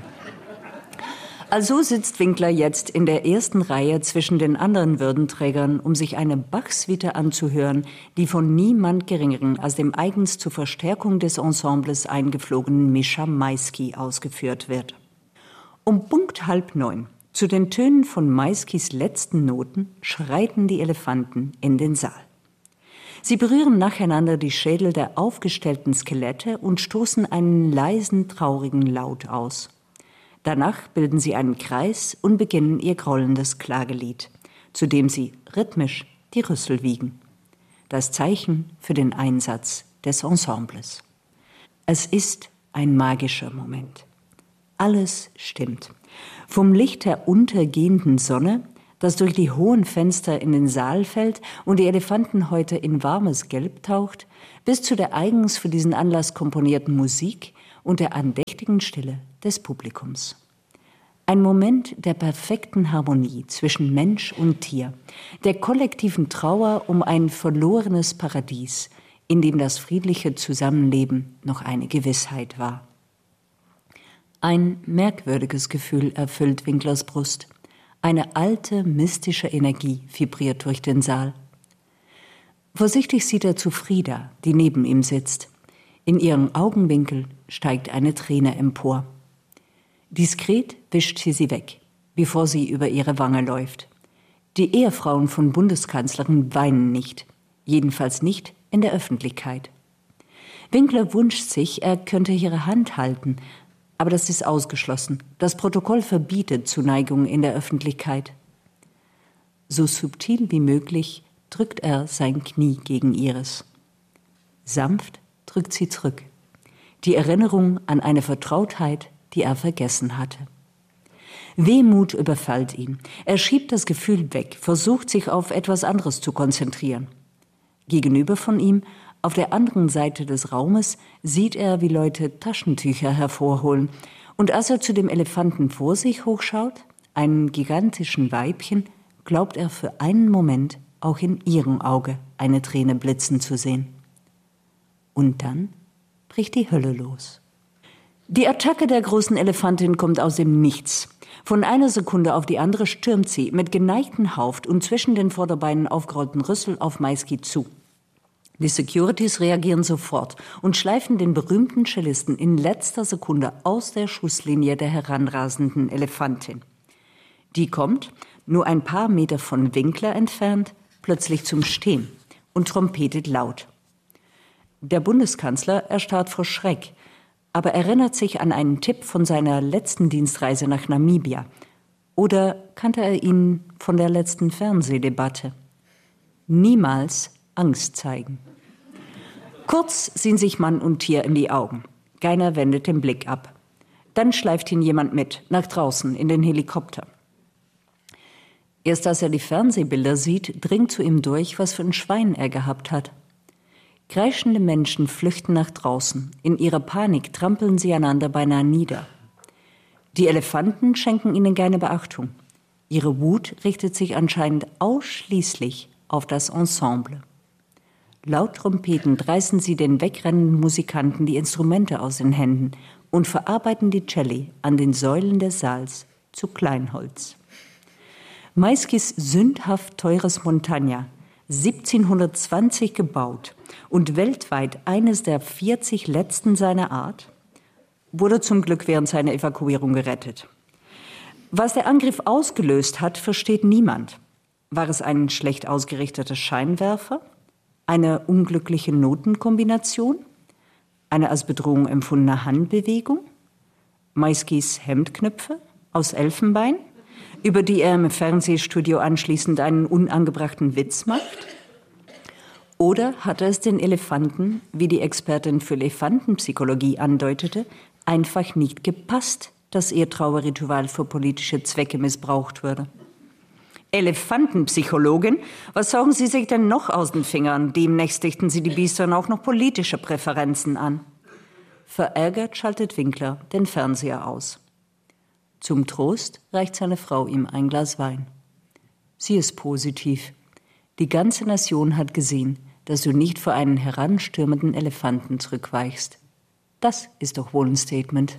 Also sitzt Winkler jetzt in der ersten Reihe zwischen den anderen Würdenträgern, um sich eine Bach-Suite anzuhören, die von niemand Geringeren als dem eigens zur Verstärkung des Ensembles eingeflogenen Mischa Maisky ausgeführt wird. Um Punkt 8:30, zu den Tönen von Maiskys letzten Noten, schreiten die Elefanten in den Saal. Sie berühren nacheinander die Schädel der aufgestellten Skelette und stoßen einen leisen, traurigen Laut aus. Danach bilden sie einen Kreis und beginnen ihr grollendes Klagelied, zu dem sie rhythmisch die Rüssel wiegen. Das Zeichen für den Einsatz des Ensembles. Es ist ein magischer Moment. Alles stimmt. Vom Licht der untergehenden Sonne, das durch die hohen Fenster in den Saal fällt und die Elefantenhäute in warmes Gelb taucht, bis zu der eigens für diesen Anlass komponierten Musik und der andächtigen Stille des Publikums. Ein Moment der perfekten Harmonie zwischen Mensch und Tier, der kollektiven Trauer um ein verlorenes Paradies, in dem das friedliche Zusammenleben noch eine Gewissheit war. Ein merkwürdiges Gefühl erfüllt Winklers Brust. Eine alte, mystische Energie vibriert durch den Saal. Vorsichtig sieht er zu Frieda, die neben ihm sitzt. In ihrem Augenwinkel steigt eine Träne empor. Diskret wischt sie weg, bevor sie über ihre Wange läuft. Die Ehefrauen von Bundeskanzlerin weinen nicht, jedenfalls nicht in der Öffentlichkeit. Winkler wünscht sich, er könnte ihre Hand halten, aber das ist ausgeschlossen. Das Protokoll verbietet Zuneigung in der Öffentlichkeit. So subtil wie möglich drückt er sein Knie gegen ihres. Sanft drückt sie zurück. Die Erinnerung an eine Vertrautheit, die er vergessen hatte. Wehmut überfällt ihn. Er schiebt das Gefühl weg, versucht sich auf etwas anderes zu konzentrieren. Gegenüber von ihm, auf der anderen Seite des Raumes, sieht er, wie Leute Taschentücher hervorholen. Und als er zu dem Elefanten vor sich hochschaut, einem gigantischen Weibchen, glaubt er für einen Moment auch in ihrem Auge eine Träne blitzen zu sehen. Und dann bricht die Hölle los. Die Attacke der großen Elefantin kommt aus dem Nichts. Von einer Sekunde auf die andere stürmt sie mit geneigtem Haupt und zwischen den Vorderbeinen aufgerollten Rüssel auf Maisky zu. Die Securities reagieren sofort und schleifen den berühmten Cellisten in letzter Sekunde aus der Schusslinie der heranrasenden Elefantin. Die kommt, nur ein paar Meter von Winkler entfernt, plötzlich zum Stehen und trompetet laut. Der Bundeskanzler erstarrt vor Schreck, aber erinnert sich an einen Tipp von seiner letzten Dienstreise nach Namibia. Oder kannte er ihn von der letzten Fernsehdebatte? Niemals Angst zeigen. Kurz sehen sich Mann und Tier in die Augen. Keiner wendet den Blick ab. Dann schleift ihn jemand mit, nach draußen, in den Helikopter. Erst als er die Fernsehbilder sieht, dringt zu ihm durch, was für ein Schwein er gehabt hat. Kreischende Menschen flüchten nach draußen. In ihrer Panik trampeln sie einander beinahe nieder. Die Elefanten schenken ihnen keine Beachtung. Ihre Wut richtet sich anscheinend ausschließlich auf das Ensemble. Laut trompetend reißen sie den wegrennenden Musikanten die Instrumente aus den Händen und verarbeiten die Celli an den Säulen des Saals zu Kleinholz. Maiskys sündhaft teures Montagna, 1720 gebaut und weltweit eines der 40 letzten seiner Art, wurde zum Glück während seiner Evakuierung gerettet. Was der Angriff ausgelöst hat, versteht niemand. War es ein schlecht ausgerichteter Scheinwerfer? Eine unglückliche Notenkombination? Eine als Bedrohung empfundene Handbewegung? Maiskys Hemdknöpfe aus Elfenbein, über die er im Fernsehstudio anschließend einen unangebrachten Witz macht? Oder hatte es den Elefanten, wie die Expertin für Elefantenpsychologie andeutete, einfach nicht gepasst, dass ihr Trauerritual für politische Zwecke missbraucht würde? Elefantenpsychologin? Was saugen Sie sich denn noch aus den Fingern? Demnächst dichten Sie die Biestern auch noch politische Präferenzen an. Verärgert schaltet Winkler den Fernseher aus. Zum Trost reicht seine Frau ihm ein Glas Wein. Sie ist positiv. Die ganze Nation hat gesehen, dass du nicht vor einen heranstürmenden Elefanten zurückweichst. Das ist doch wohl ein Statement.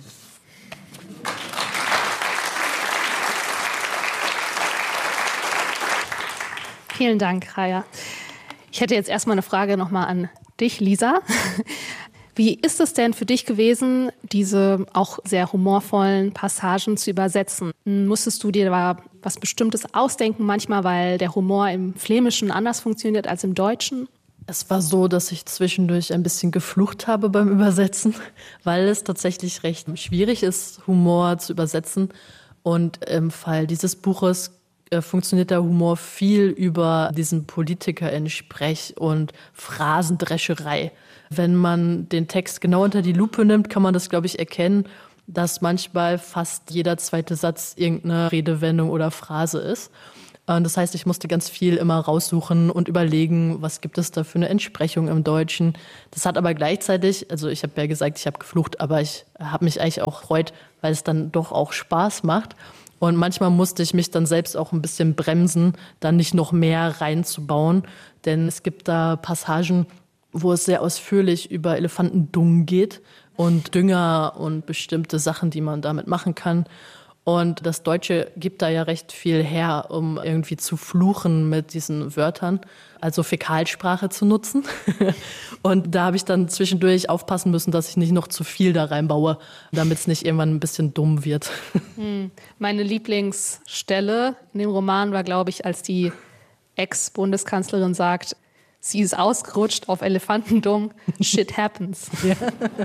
Vielen Dank, Raya. Ich hätte jetzt erstmal eine Frage nochmal an dich, Lisa. Wie ist es denn für dich gewesen, diese auch sehr humorvollen Passagen zu übersetzen? Musstest du dir da was Bestimmtes ausdenken manchmal, weil der Humor im Flämischen anders funktioniert als im Deutschen? Es war so, dass ich zwischendurch ein bisschen geflucht habe beim Übersetzen, weil es tatsächlich recht schwierig ist, Humor zu übersetzen. Und im Fall dieses Buches funktioniert der Humor viel über diesen PolitikerInnen-Sprech und Phrasendrescherei. Wenn man den Text genau unter die Lupe nimmt, kann man das, glaube ich, erkennen, dass manchmal fast jeder zweite Satz irgendeine Redewendung oder Phrase ist. Das heißt, ich musste ganz viel immer raussuchen und überlegen, was gibt es da für eine Entsprechung im Deutschen. Das hat aber gleichzeitig, also ich habe ja gesagt, ich habe geflucht, aber ich habe mich eigentlich auch gefreut, weil es dann doch auch Spaß macht. Und manchmal musste ich mich dann selbst auch ein bisschen bremsen, dann nicht noch mehr reinzubauen. Denn es gibt da Passagen, wo es sehr ausführlich über Elefantendung geht und Dünger und bestimmte Sachen, die man damit machen kann. Und das Deutsche gibt da ja recht viel her, um irgendwie zu fluchen mit diesen Wörtern, also Fäkalsprache zu nutzen. Und da habe ich dann zwischendurch aufpassen müssen, dass ich nicht noch zu viel da reinbaue, damit es nicht irgendwann ein bisschen dumm wird. Meine Lieblingsstelle in dem Roman war, glaube ich, als die Ex-Bundeskanzlerin sagt, sie ist ausgerutscht auf Elefantendung, shit happens. Ja.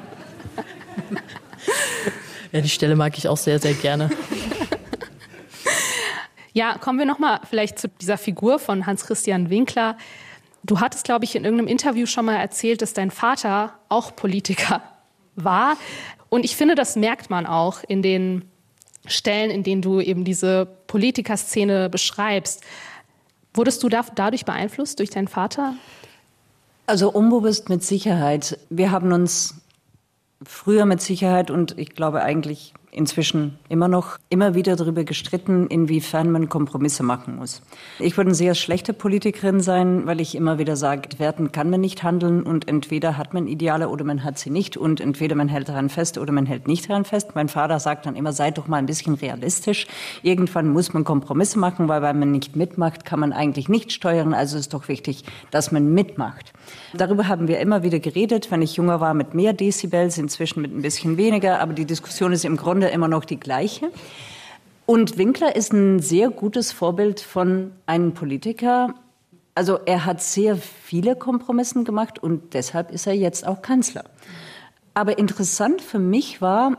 Ja, die Stelle mag ich auch sehr, sehr gerne. Ja, kommen wir nochmal vielleicht zu dieser Figur von Hans-Christian Winkler. Du hattest, glaube ich, in irgendeinem Interview schon mal erzählt, dass dein Vater auch Politiker war. Und ich finde, das merkt man auch in den Stellen, in denen du eben diese Politikerszene beschreibst. Wurdest du dadurch beeinflusst, durch deinen Vater? Also unbewusst mit Sicherheit. Wir haben uns früher mit Sicherheit und ich glaube eigentlich inzwischen immer wieder darüber gestritten, inwiefern man Kompromisse machen muss. Ich würde eine sehr schlechte Politikerin sein, weil ich immer wieder sage, Werten kann man nicht handeln und entweder hat man Ideale oder man hat sie nicht und entweder man hält daran fest oder man hält nicht daran fest. Mein Vater sagt dann immer, seid doch mal ein bisschen realistisch. Irgendwann muss man Kompromisse machen, weil wenn man nicht mitmacht, kann man eigentlich nicht steuern. Also ist doch wichtig, dass man mitmacht. Darüber haben wir immer wieder geredet, wenn ich jünger war mit mehr Dezibels, inzwischen mit ein bisschen weniger, aber die Diskussion ist im Grunde immer noch die gleiche. Und Winkler ist ein sehr gutes Vorbild von einem Politiker. Also er hat sehr viele Kompromisse gemacht und deshalb ist er jetzt auch Kanzler. Aber interessant für mich war,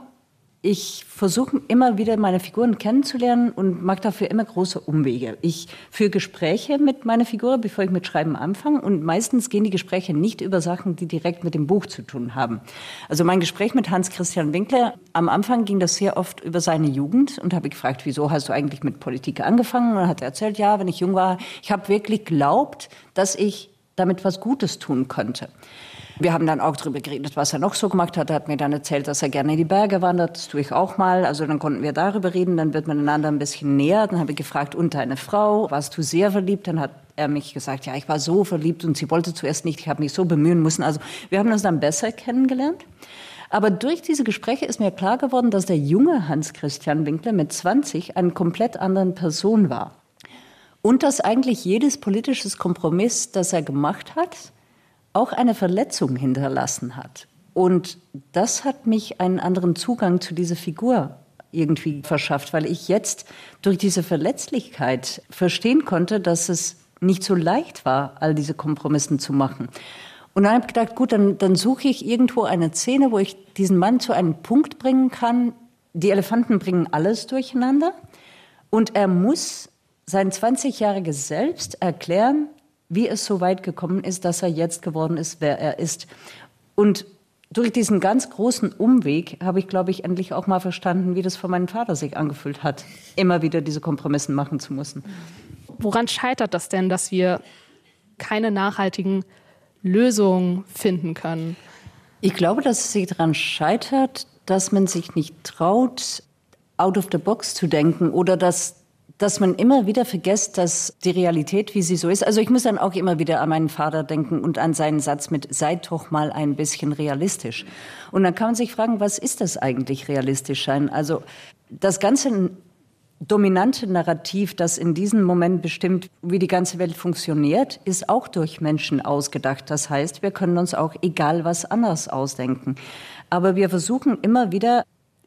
ich versuche immer wieder meine Figuren kennenzulernen und mache dafür immer große Umwege. Ich führe Gespräche mit meiner Figur, bevor ich mit Schreiben anfange. Und meistens gehen die Gespräche nicht über Sachen, die direkt mit dem Buch zu tun haben. Also mein Gespräch mit Hans-Christian Winkler, am Anfang ging das sehr oft über seine Jugend. Und habe gefragt, wieso hast du eigentlich mit Politik angefangen? Und dann hat er erzählt, ja, wenn ich jung war, ich habe wirklich geglaubt, dass ich damit was Gutes tun könnte. Wir haben dann auch darüber geredet, was er noch so gemacht hat. Er hat mir dann erzählt, dass er gerne in die Berge wandert. Das tue ich auch mal. Also dann konnten wir darüber reden. Dann wird man einander ein bisschen näher. Dann habe ich gefragt, und deine Frau, warst du sehr verliebt? Dann hat er mich gesagt, ja, ich war so verliebt und sie wollte zuerst nicht. Ich habe mich so bemühen müssen. Also wir haben uns dann besser kennengelernt. Aber durch diese Gespräche ist mir klar geworden, dass der junge Hans-Christian Winkler mit 20 eine komplett andere Person war. Und dass eigentlich jedes politisches Kompromiss, das er gemacht hat, auch eine Verletzung hinterlassen hat. Und das hat mich einen anderen Zugang zu dieser Figur irgendwie verschafft, weil ich jetzt durch diese Verletzlichkeit verstehen konnte, dass es nicht so leicht war, all diese Kompromisse zu machen. Und dann habe ich gedacht, gut, dann suche ich irgendwo eine Szene, wo ich diesen Mann zu einem Punkt bringen kann. Die Elefanten bringen alles durcheinander. Und er muss sein 20-jähriges Selbst erklären, wie es so weit gekommen ist, dass er jetzt geworden ist, wer er ist. Und durch diesen ganz großen Umweg habe ich, glaube ich, endlich auch mal verstanden, wie das für meinen Vater sich angefühlt hat, immer wieder diese Kompromisse machen zu müssen. Woran scheitert das denn, dass wir keine nachhaltigen Lösungen finden können? Ich glaube, dass es sich daran scheitert, dass man sich nicht traut, out of the box zu denken oder dass man immer wieder vergisst, dass die Realität, wie sie so ist. Also ich muss dann auch immer wieder an meinen Vater denken und an seinen Satz mit, seid doch mal ein bisschen realistisch. Und dann kann man sich fragen, was ist das eigentlich, realistisch sein? Also das ganze dominante Narrativ, das in diesem Moment bestimmt, wie die ganze Welt funktioniert, ist auch durch Menschen ausgedacht. Das heißt, wir können uns auch egal was anderes ausdenken. Aber wir versuchen immer wieder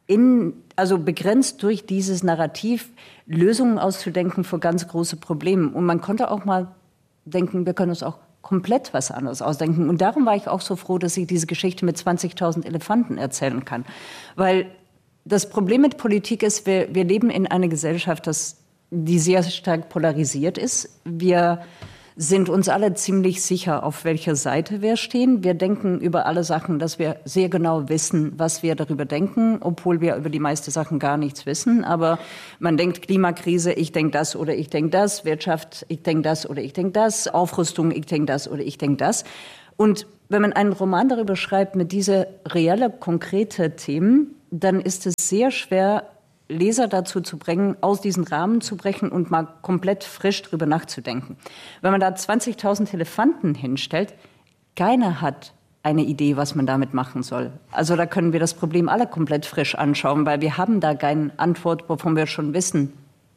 also begrenzt durch dieses Narrativ Lösungen auszudenken für ganz große Probleme. Und man konnte auch mal denken, wir können uns auch komplett was anderes ausdenken. Und darum war ich auch so froh, dass ich diese Geschichte mit 20.000 Elefanten erzählen kann. Weil das Problem mit Politik ist, wir leben in einer Gesellschaft, die sehr stark polarisiert ist. Wir sind uns alle ziemlich sicher, auf welcher Seite wir stehen. Wir denken über alle Sachen, dass wir sehr genau wissen, was wir darüber denken, obwohl wir über die meisten Sachen gar nichts wissen. Aber man denkt Klimakrise, ich denke das oder ich denke das. Wirtschaft, ich denke das oder ich denke das. Aufrüstung, ich denke das oder ich denke das. Und wenn man einen Roman darüber schreibt mit diese reelle, konkrete Themen, dann ist es sehr schwer, Leser dazu zu bringen, aus diesen Rahmen zu brechen und mal komplett frisch drüber nachzudenken. Wenn man da 20.000 Elefanten hinstellt, keiner hat eine Idee, was man damit machen soll. Also da können wir das Problem alle komplett frisch anschauen, weil wir haben da keine Antwort, wovon wir schon wissen.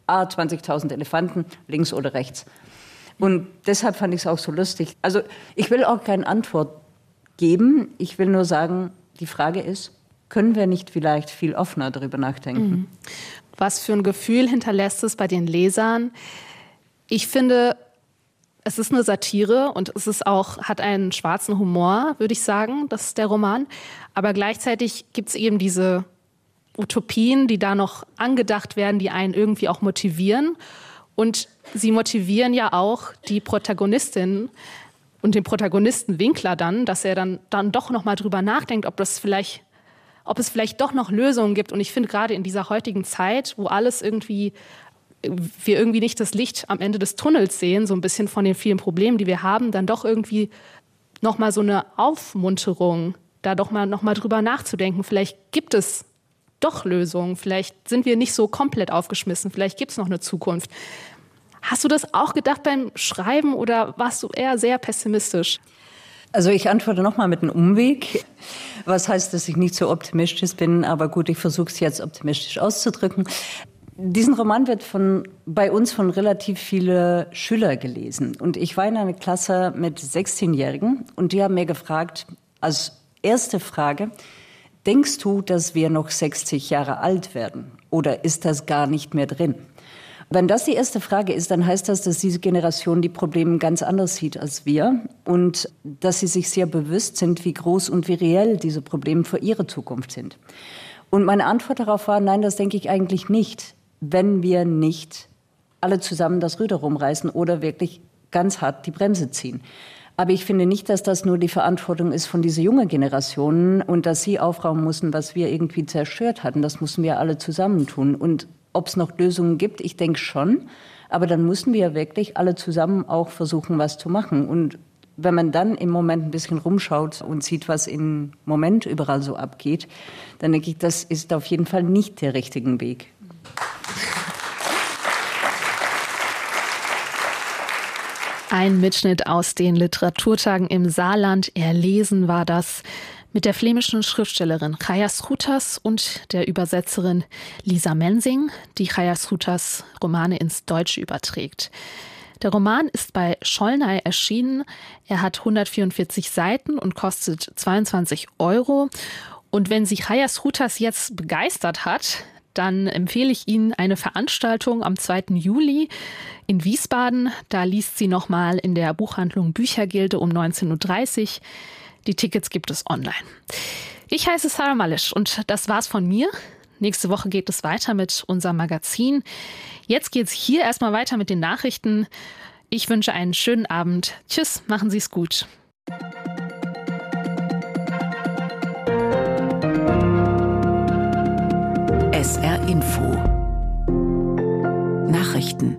20.000 Elefanten, links oder rechts. Und deshalb fand ich es auch so lustig. Also ich will auch keine Antwort geben. Ich will nur sagen, die Frage ist, können wir nicht vielleicht viel offener darüber nachdenken? Was für ein Gefühl hinterlässt es bei den Lesern? Ich finde, es ist eine Satire und es ist auch, hat einen schwarzen Humor, würde ich sagen, das ist der Roman. Aber gleichzeitig gibt es eben diese Utopien, die da noch angedacht werden, die einen irgendwie auch motivieren. Und sie motivieren ja auch die Protagonistin und den Protagonisten Winkler dann, dass er dann doch noch mal drüber nachdenkt, ob es vielleicht doch noch Lösungen gibt. Und ich finde gerade in dieser heutigen Zeit, wo wir irgendwie nicht das Licht am Ende des Tunnels sehen, so ein bisschen von den vielen Problemen, die wir haben, dann doch irgendwie noch mal so eine Aufmunterung, da doch mal noch mal drüber nachzudenken. Vielleicht gibt es doch Lösungen, vielleicht sind wir nicht so komplett aufgeschmissen, vielleicht gibt es noch eine Zukunft. Hast du das auch gedacht beim Schreiben oder warst du eher sehr pessimistisch? Also ich antworte nochmal mit einem Umweg. Was heißt, dass ich nicht so optimistisch bin, aber gut, ich versuche es jetzt optimistisch auszudrücken. Diesen Roman wird bei uns von relativ vielen Schülern gelesen. Und ich war in einer Klasse mit 16-Jährigen und die haben mir gefragt, als erste Frage, denkst du, dass wir noch 60 Jahre alt werden? Oder ist das gar nicht mehr drin? Wenn das die erste Frage ist, dann heißt das, dass diese Generation die Probleme ganz anders sieht als wir und dass sie sich sehr bewusst sind, wie groß und wie reell diese Probleme für ihre Zukunft sind. Und meine Antwort darauf war, nein, das denke ich eigentlich nicht, wenn wir nicht alle zusammen das Ruder rumreißen oder wirklich ganz hart die Bremse ziehen. Aber ich finde nicht, dass das nur die Verantwortung ist von dieser jungen Generation und dass sie aufräumen müssen, was wir irgendwie zerstört hatten. Das müssen wir alle zusammen tun. Und ob es noch Lösungen gibt, ich denke schon. Aber dann müssen wir wirklich alle zusammen auch versuchen, was zu machen. Und wenn man dann im Moment ein bisschen rumschaut und sieht, was im Moment überall so abgeht, dann denke ich, das ist auf jeden Fall nicht der richtige Weg. Ein Mitschnitt aus den Literaturtagen im Saarland. Erlesen war das mit der flämischen Schriftstellerin Chaya Schroeters und der Übersetzerin Lisa Mensing, die Chaya Schroeters Romane ins Deutsche überträgt. Der Roman ist bei Schollnay erschienen. Er hat 144 Seiten und kostet 22 €. Und wenn Sie Chaya Schroeters jetzt begeistert hat, dann empfehle ich Ihnen eine Veranstaltung am 2. Juli in Wiesbaden. Da liest sie nochmal in der Buchhandlung Büchergilde um 19:30 Uhr. Die Tickets gibt es online. Ich heiße Sarah Malisch und das war's von mir. Nächste Woche geht es weiter mit unserem Magazin. Jetzt geht's hier erstmal weiter mit den Nachrichten. Ich wünsche einen schönen Abend. Tschüss, machen Sie es gut. SR Info Nachrichten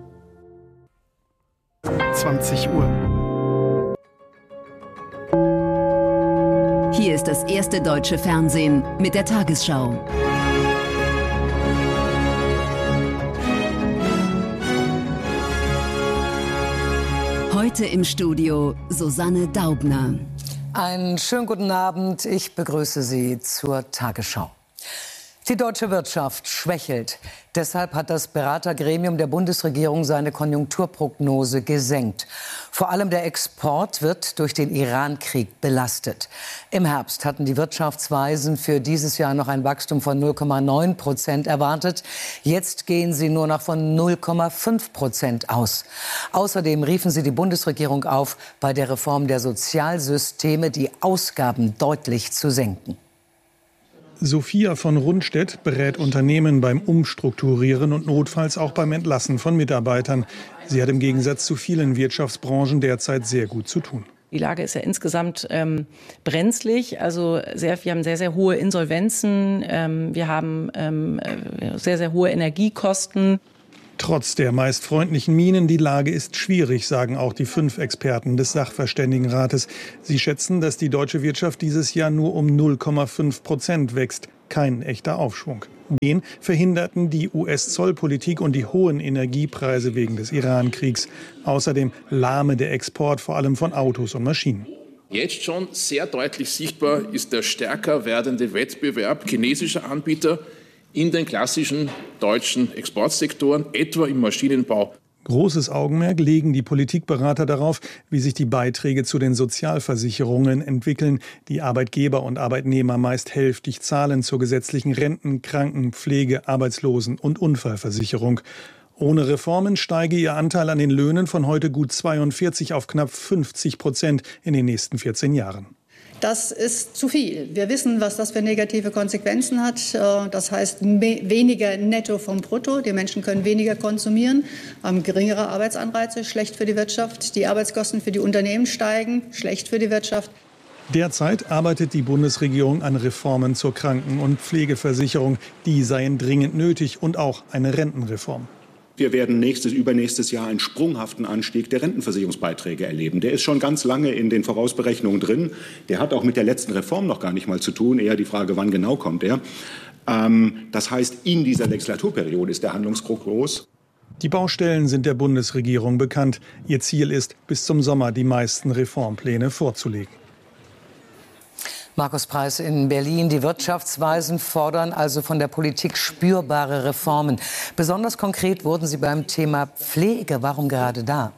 20 Uhr. Hier ist das erste deutsche Fernsehen mit der Tagesschau. Heute im Studio Susanne Daubner. Einen schönen guten Abend. Ich begrüße Sie zur Tagesschau. Die deutsche Wirtschaft schwächelt. Deshalb hat das Beratergremium der Bundesregierung seine Konjunkturprognose gesenkt. Vor allem der Export wird durch den Iran-Krieg belastet. Im Herbst hatten die Wirtschaftsweisen für dieses Jahr noch ein Wachstum von 0,9% erwartet. Jetzt gehen sie nur noch von 0,5% aus. Außerdem riefen sie die Bundesregierung auf, bei der Reform der Sozialsysteme die Ausgaben deutlich zu senken. Sophia von Rundstedt berät Unternehmen beim Umstrukturieren und notfalls auch beim Entlassen von Mitarbeitern. Sie hat im Gegensatz zu vielen Wirtschaftsbranchen derzeit sehr gut zu tun. Die Lage ist ja insgesamt brenzlig. Also wir haben sehr, sehr hohe Insolvenzen. Wir haben sehr, sehr hohe Energiekosten. Trotz der meist freundlichen Mienen, die Lage ist schwierig, sagen auch die 5 Experten des Sachverständigenrates. Sie schätzen, dass die deutsche Wirtschaft dieses Jahr nur um 0,5% wächst. Kein echter Aufschwung. Den verhinderten die US-Zollpolitik und die hohen Energiepreise wegen des Iran-Kriegs. Außerdem lahme der Export vor allem von Autos und Maschinen. Jetzt schon sehr deutlich sichtbar ist der stärker werdende Wettbewerb chinesischer Anbieter in den klassischen deutschen Exportsektoren, etwa im Maschinenbau. Großes Augenmerk legen die Politikberater darauf, wie sich die Beiträge zu den Sozialversicherungen entwickeln, die Arbeitgeber und Arbeitnehmer meist hälftig zahlen zur gesetzlichen Renten-, Kranken-, Pflege-, Arbeitslosen- und Unfallversicherung. Ohne Reformen steige ihr Anteil an den Löhnen von heute gut 42 auf knapp 50% in den nächsten 14 Jahren. Das ist zu viel. Wir wissen, was das für negative Konsequenzen hat. Das heißt weniger Netto vom Brutto. Die Menschen können weniger konsumieren, haben geringere Arbeitsanreize, schlecht für die Wirtschaft. Die Arbeitskosten für die Unternehmen steigen, schlecht für die Wirtschaft. Derzeit arbeitet die Bundesregierung an Reformen zur Kranken- und Pflegeversicherung. Die seien dringend nötig und auch eine Rentenreform. Wir werden übernächstes Jahr einen sprunghaften Anstieg der Rentenversicherungsbeiträge erleben. Der ist schon ganz lange in den Vorausberechnungen drin. Der hat auch mit der letzten Reform noch gar nicht mal zu tun. Eher die Frage, wann genau kommt er. Das heißt, in dieser Legislaturperiode ist der Handlungsdruck groß. Die Baustellen sind der Bundesregierung bekannt. Ihr Ziel ist, bis zum Sommer die meisten Reformpläne vorzulegen. Markus Preiß in Berlin. Die Wirtschaftsweisen fordern also von der Politik spürbare Reformen. Besonders konkret wurden sie beim Thema Pflege. Warum gerade da?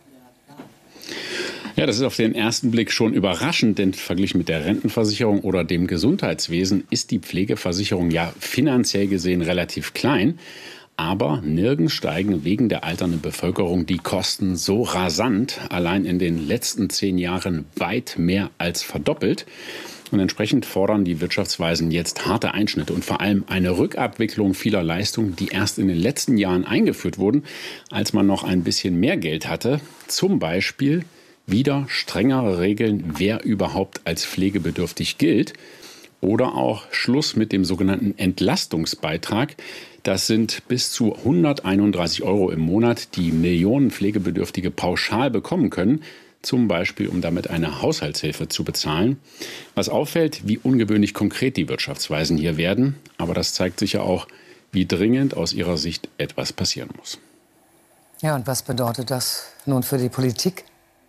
Ja, das ist auf den ersten Blick schon überraschend, denn verglichen mit der Rentenversicherung oder dem Gesundheitswesen ist die Pflegeversicherung ja finanziell gesehen relativ klein. Aber nirgends steigen wegen der alternden Bevölkerung die Kosten so rasant, allein in den letzten 10 Jahren weit mehr als verdoppelt. Und entsprechend fordern die Wirtschaftsweisen jetzt harte Einschnitte und vor allem eine Rückabwicklung vieler Leistungen, die erst in den letzten Jahren eingeführt wurden, als man noch ein bisschen mehr Geld hatte. Zum Beispiel wieder strengere Regeln, wer überhaupt als pflegebedürftig gilt. Oder auch Schluss mit dem sogenannten Entlastungsbeitrag. Das sind bis zu 131 € im Monat, die Millionen Pflegebedürftige pauschal bekommen können. Zum Beispiel, um damit eine Haushaltshilfe zu bezahlen. Was auffällt, wie ungewöhnlich konkret die Wirtschaftsweisen hier werden. Aber das zeigt sicher auch, wie dringend aus ihrer Sicht etwas passieren muss. Ja, und was bedeutet das nun für die Politik?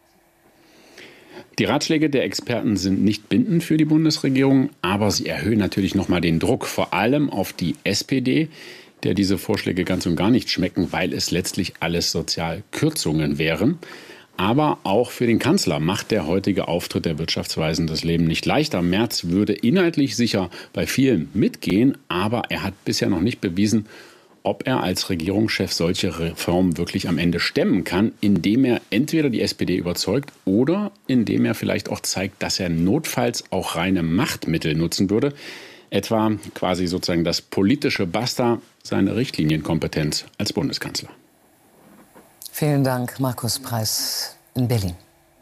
Die Ratschläge der Experten sind nicht bindend für die Bundesregierung, aber sie erhöhen natürlich noch mal den Druck, vor allem auf die SPD, der diese Vorschläge ganz und gar nicht schmecken, weil es letztlich alles Sozialkürzungen wären. Aber auch für den Kanzler macht der heutige Auftritt der Wirtschaftsweisen das Leben nicht leichter. Merz würde inhaltlich sicher bei vielen mitgehen, aber er hat bisher noch nicht bewiesen, ob er als Regierungschef solche Reformen wirklich am Ende stemmen kann, indem er entweder die SPD überzeugt oder indem er vielleicht auch zeigt, dass er notfalls auch reine Machtmittel nutzen würde. Etwa quasi sozusagen das politische Basta, seine Richtlinienkompetenz als Bundeskanzler. Vielen Dank, Markus Preiß in Berlin.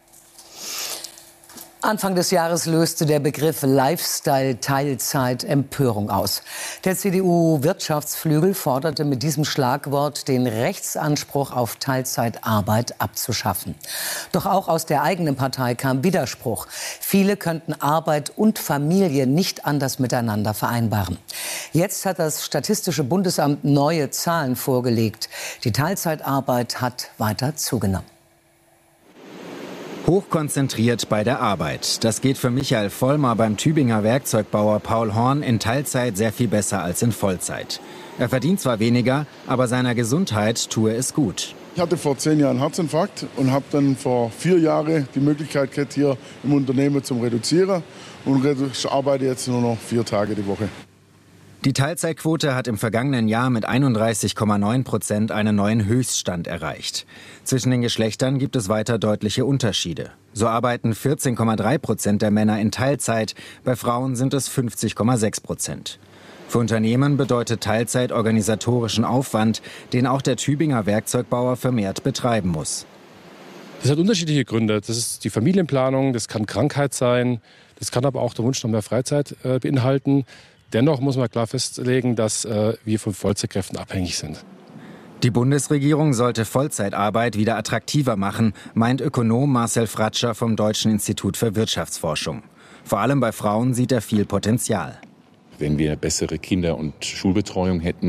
Anfang des Jahres löste der Begriff Lifestyle-Teilzeit Empörung aus. Der CDU-Wirtschaftsflügel forderte mit diesem Schlagwort, den Rechtsanspruch auf Teilzeitarbeit abzuschaffen. Doch auch aus der eigenen Partei kam Widerspruch. Viele könnten Arbeit und Familie nicht anders miteinander vereinbaren. Jetzt hat das Statistische Bundesamt neue Zahlen vorgelegt. Die Teilzeitarbeit hat weiter zugenommen. Hochkonzentriert bei der Arbeit. Das geht für Michael Vollmer beim Tübinger Werkzeugbauer Paul Horn in Teilzeit sehr viel besser als in Vollzeit. Er verdient zwar weniger, aber seiner Gesundheit tue es gut. Ich hatte vor 10 Jahren einen Herzinfarkt und habe dann vor 4 Jahren die Möglichkeit gehabt, hier im Unternehmen zu reduzieren und arbeite jetzt nur noch 4 Tage die Woche. Die Teilzeitquote hat im vergangenen Jahr mit 31,9% einen neuen Höchststand erreicht. Zwischen den Geschlechtern gibt es weiter deutliche Unterschiede. So arbeiten 14,3% der Männer in Teilzeit, bei Frauen sind es 50,6%. Für Unternehmen bedeutet Teilzeit organisatorischen Aufwand, den auch der Tübinger Werkzeugbauer vermehrt betreiben muss. Das hat unterschiedliche Gründe. Das ist die Familienplanung, das kann Krankheit sein, das kann aber auch der Wunsch nach mehr Freizeit beinhalten. Dennoch muss man klar festlegen, dass wir von Vollzeitkräften abhängig sind. Die Bundesregierung sollte Vollzeitarbeit wieder attraktiver machen, meint Ökonom Marcel Fratscher vom Deutschen Institut für Wirtschaftsforschung. Vor allem bei Frauen sieht er viel Potenzial. Wenn wir bessere Kinder- und Schulbetreuung hätten,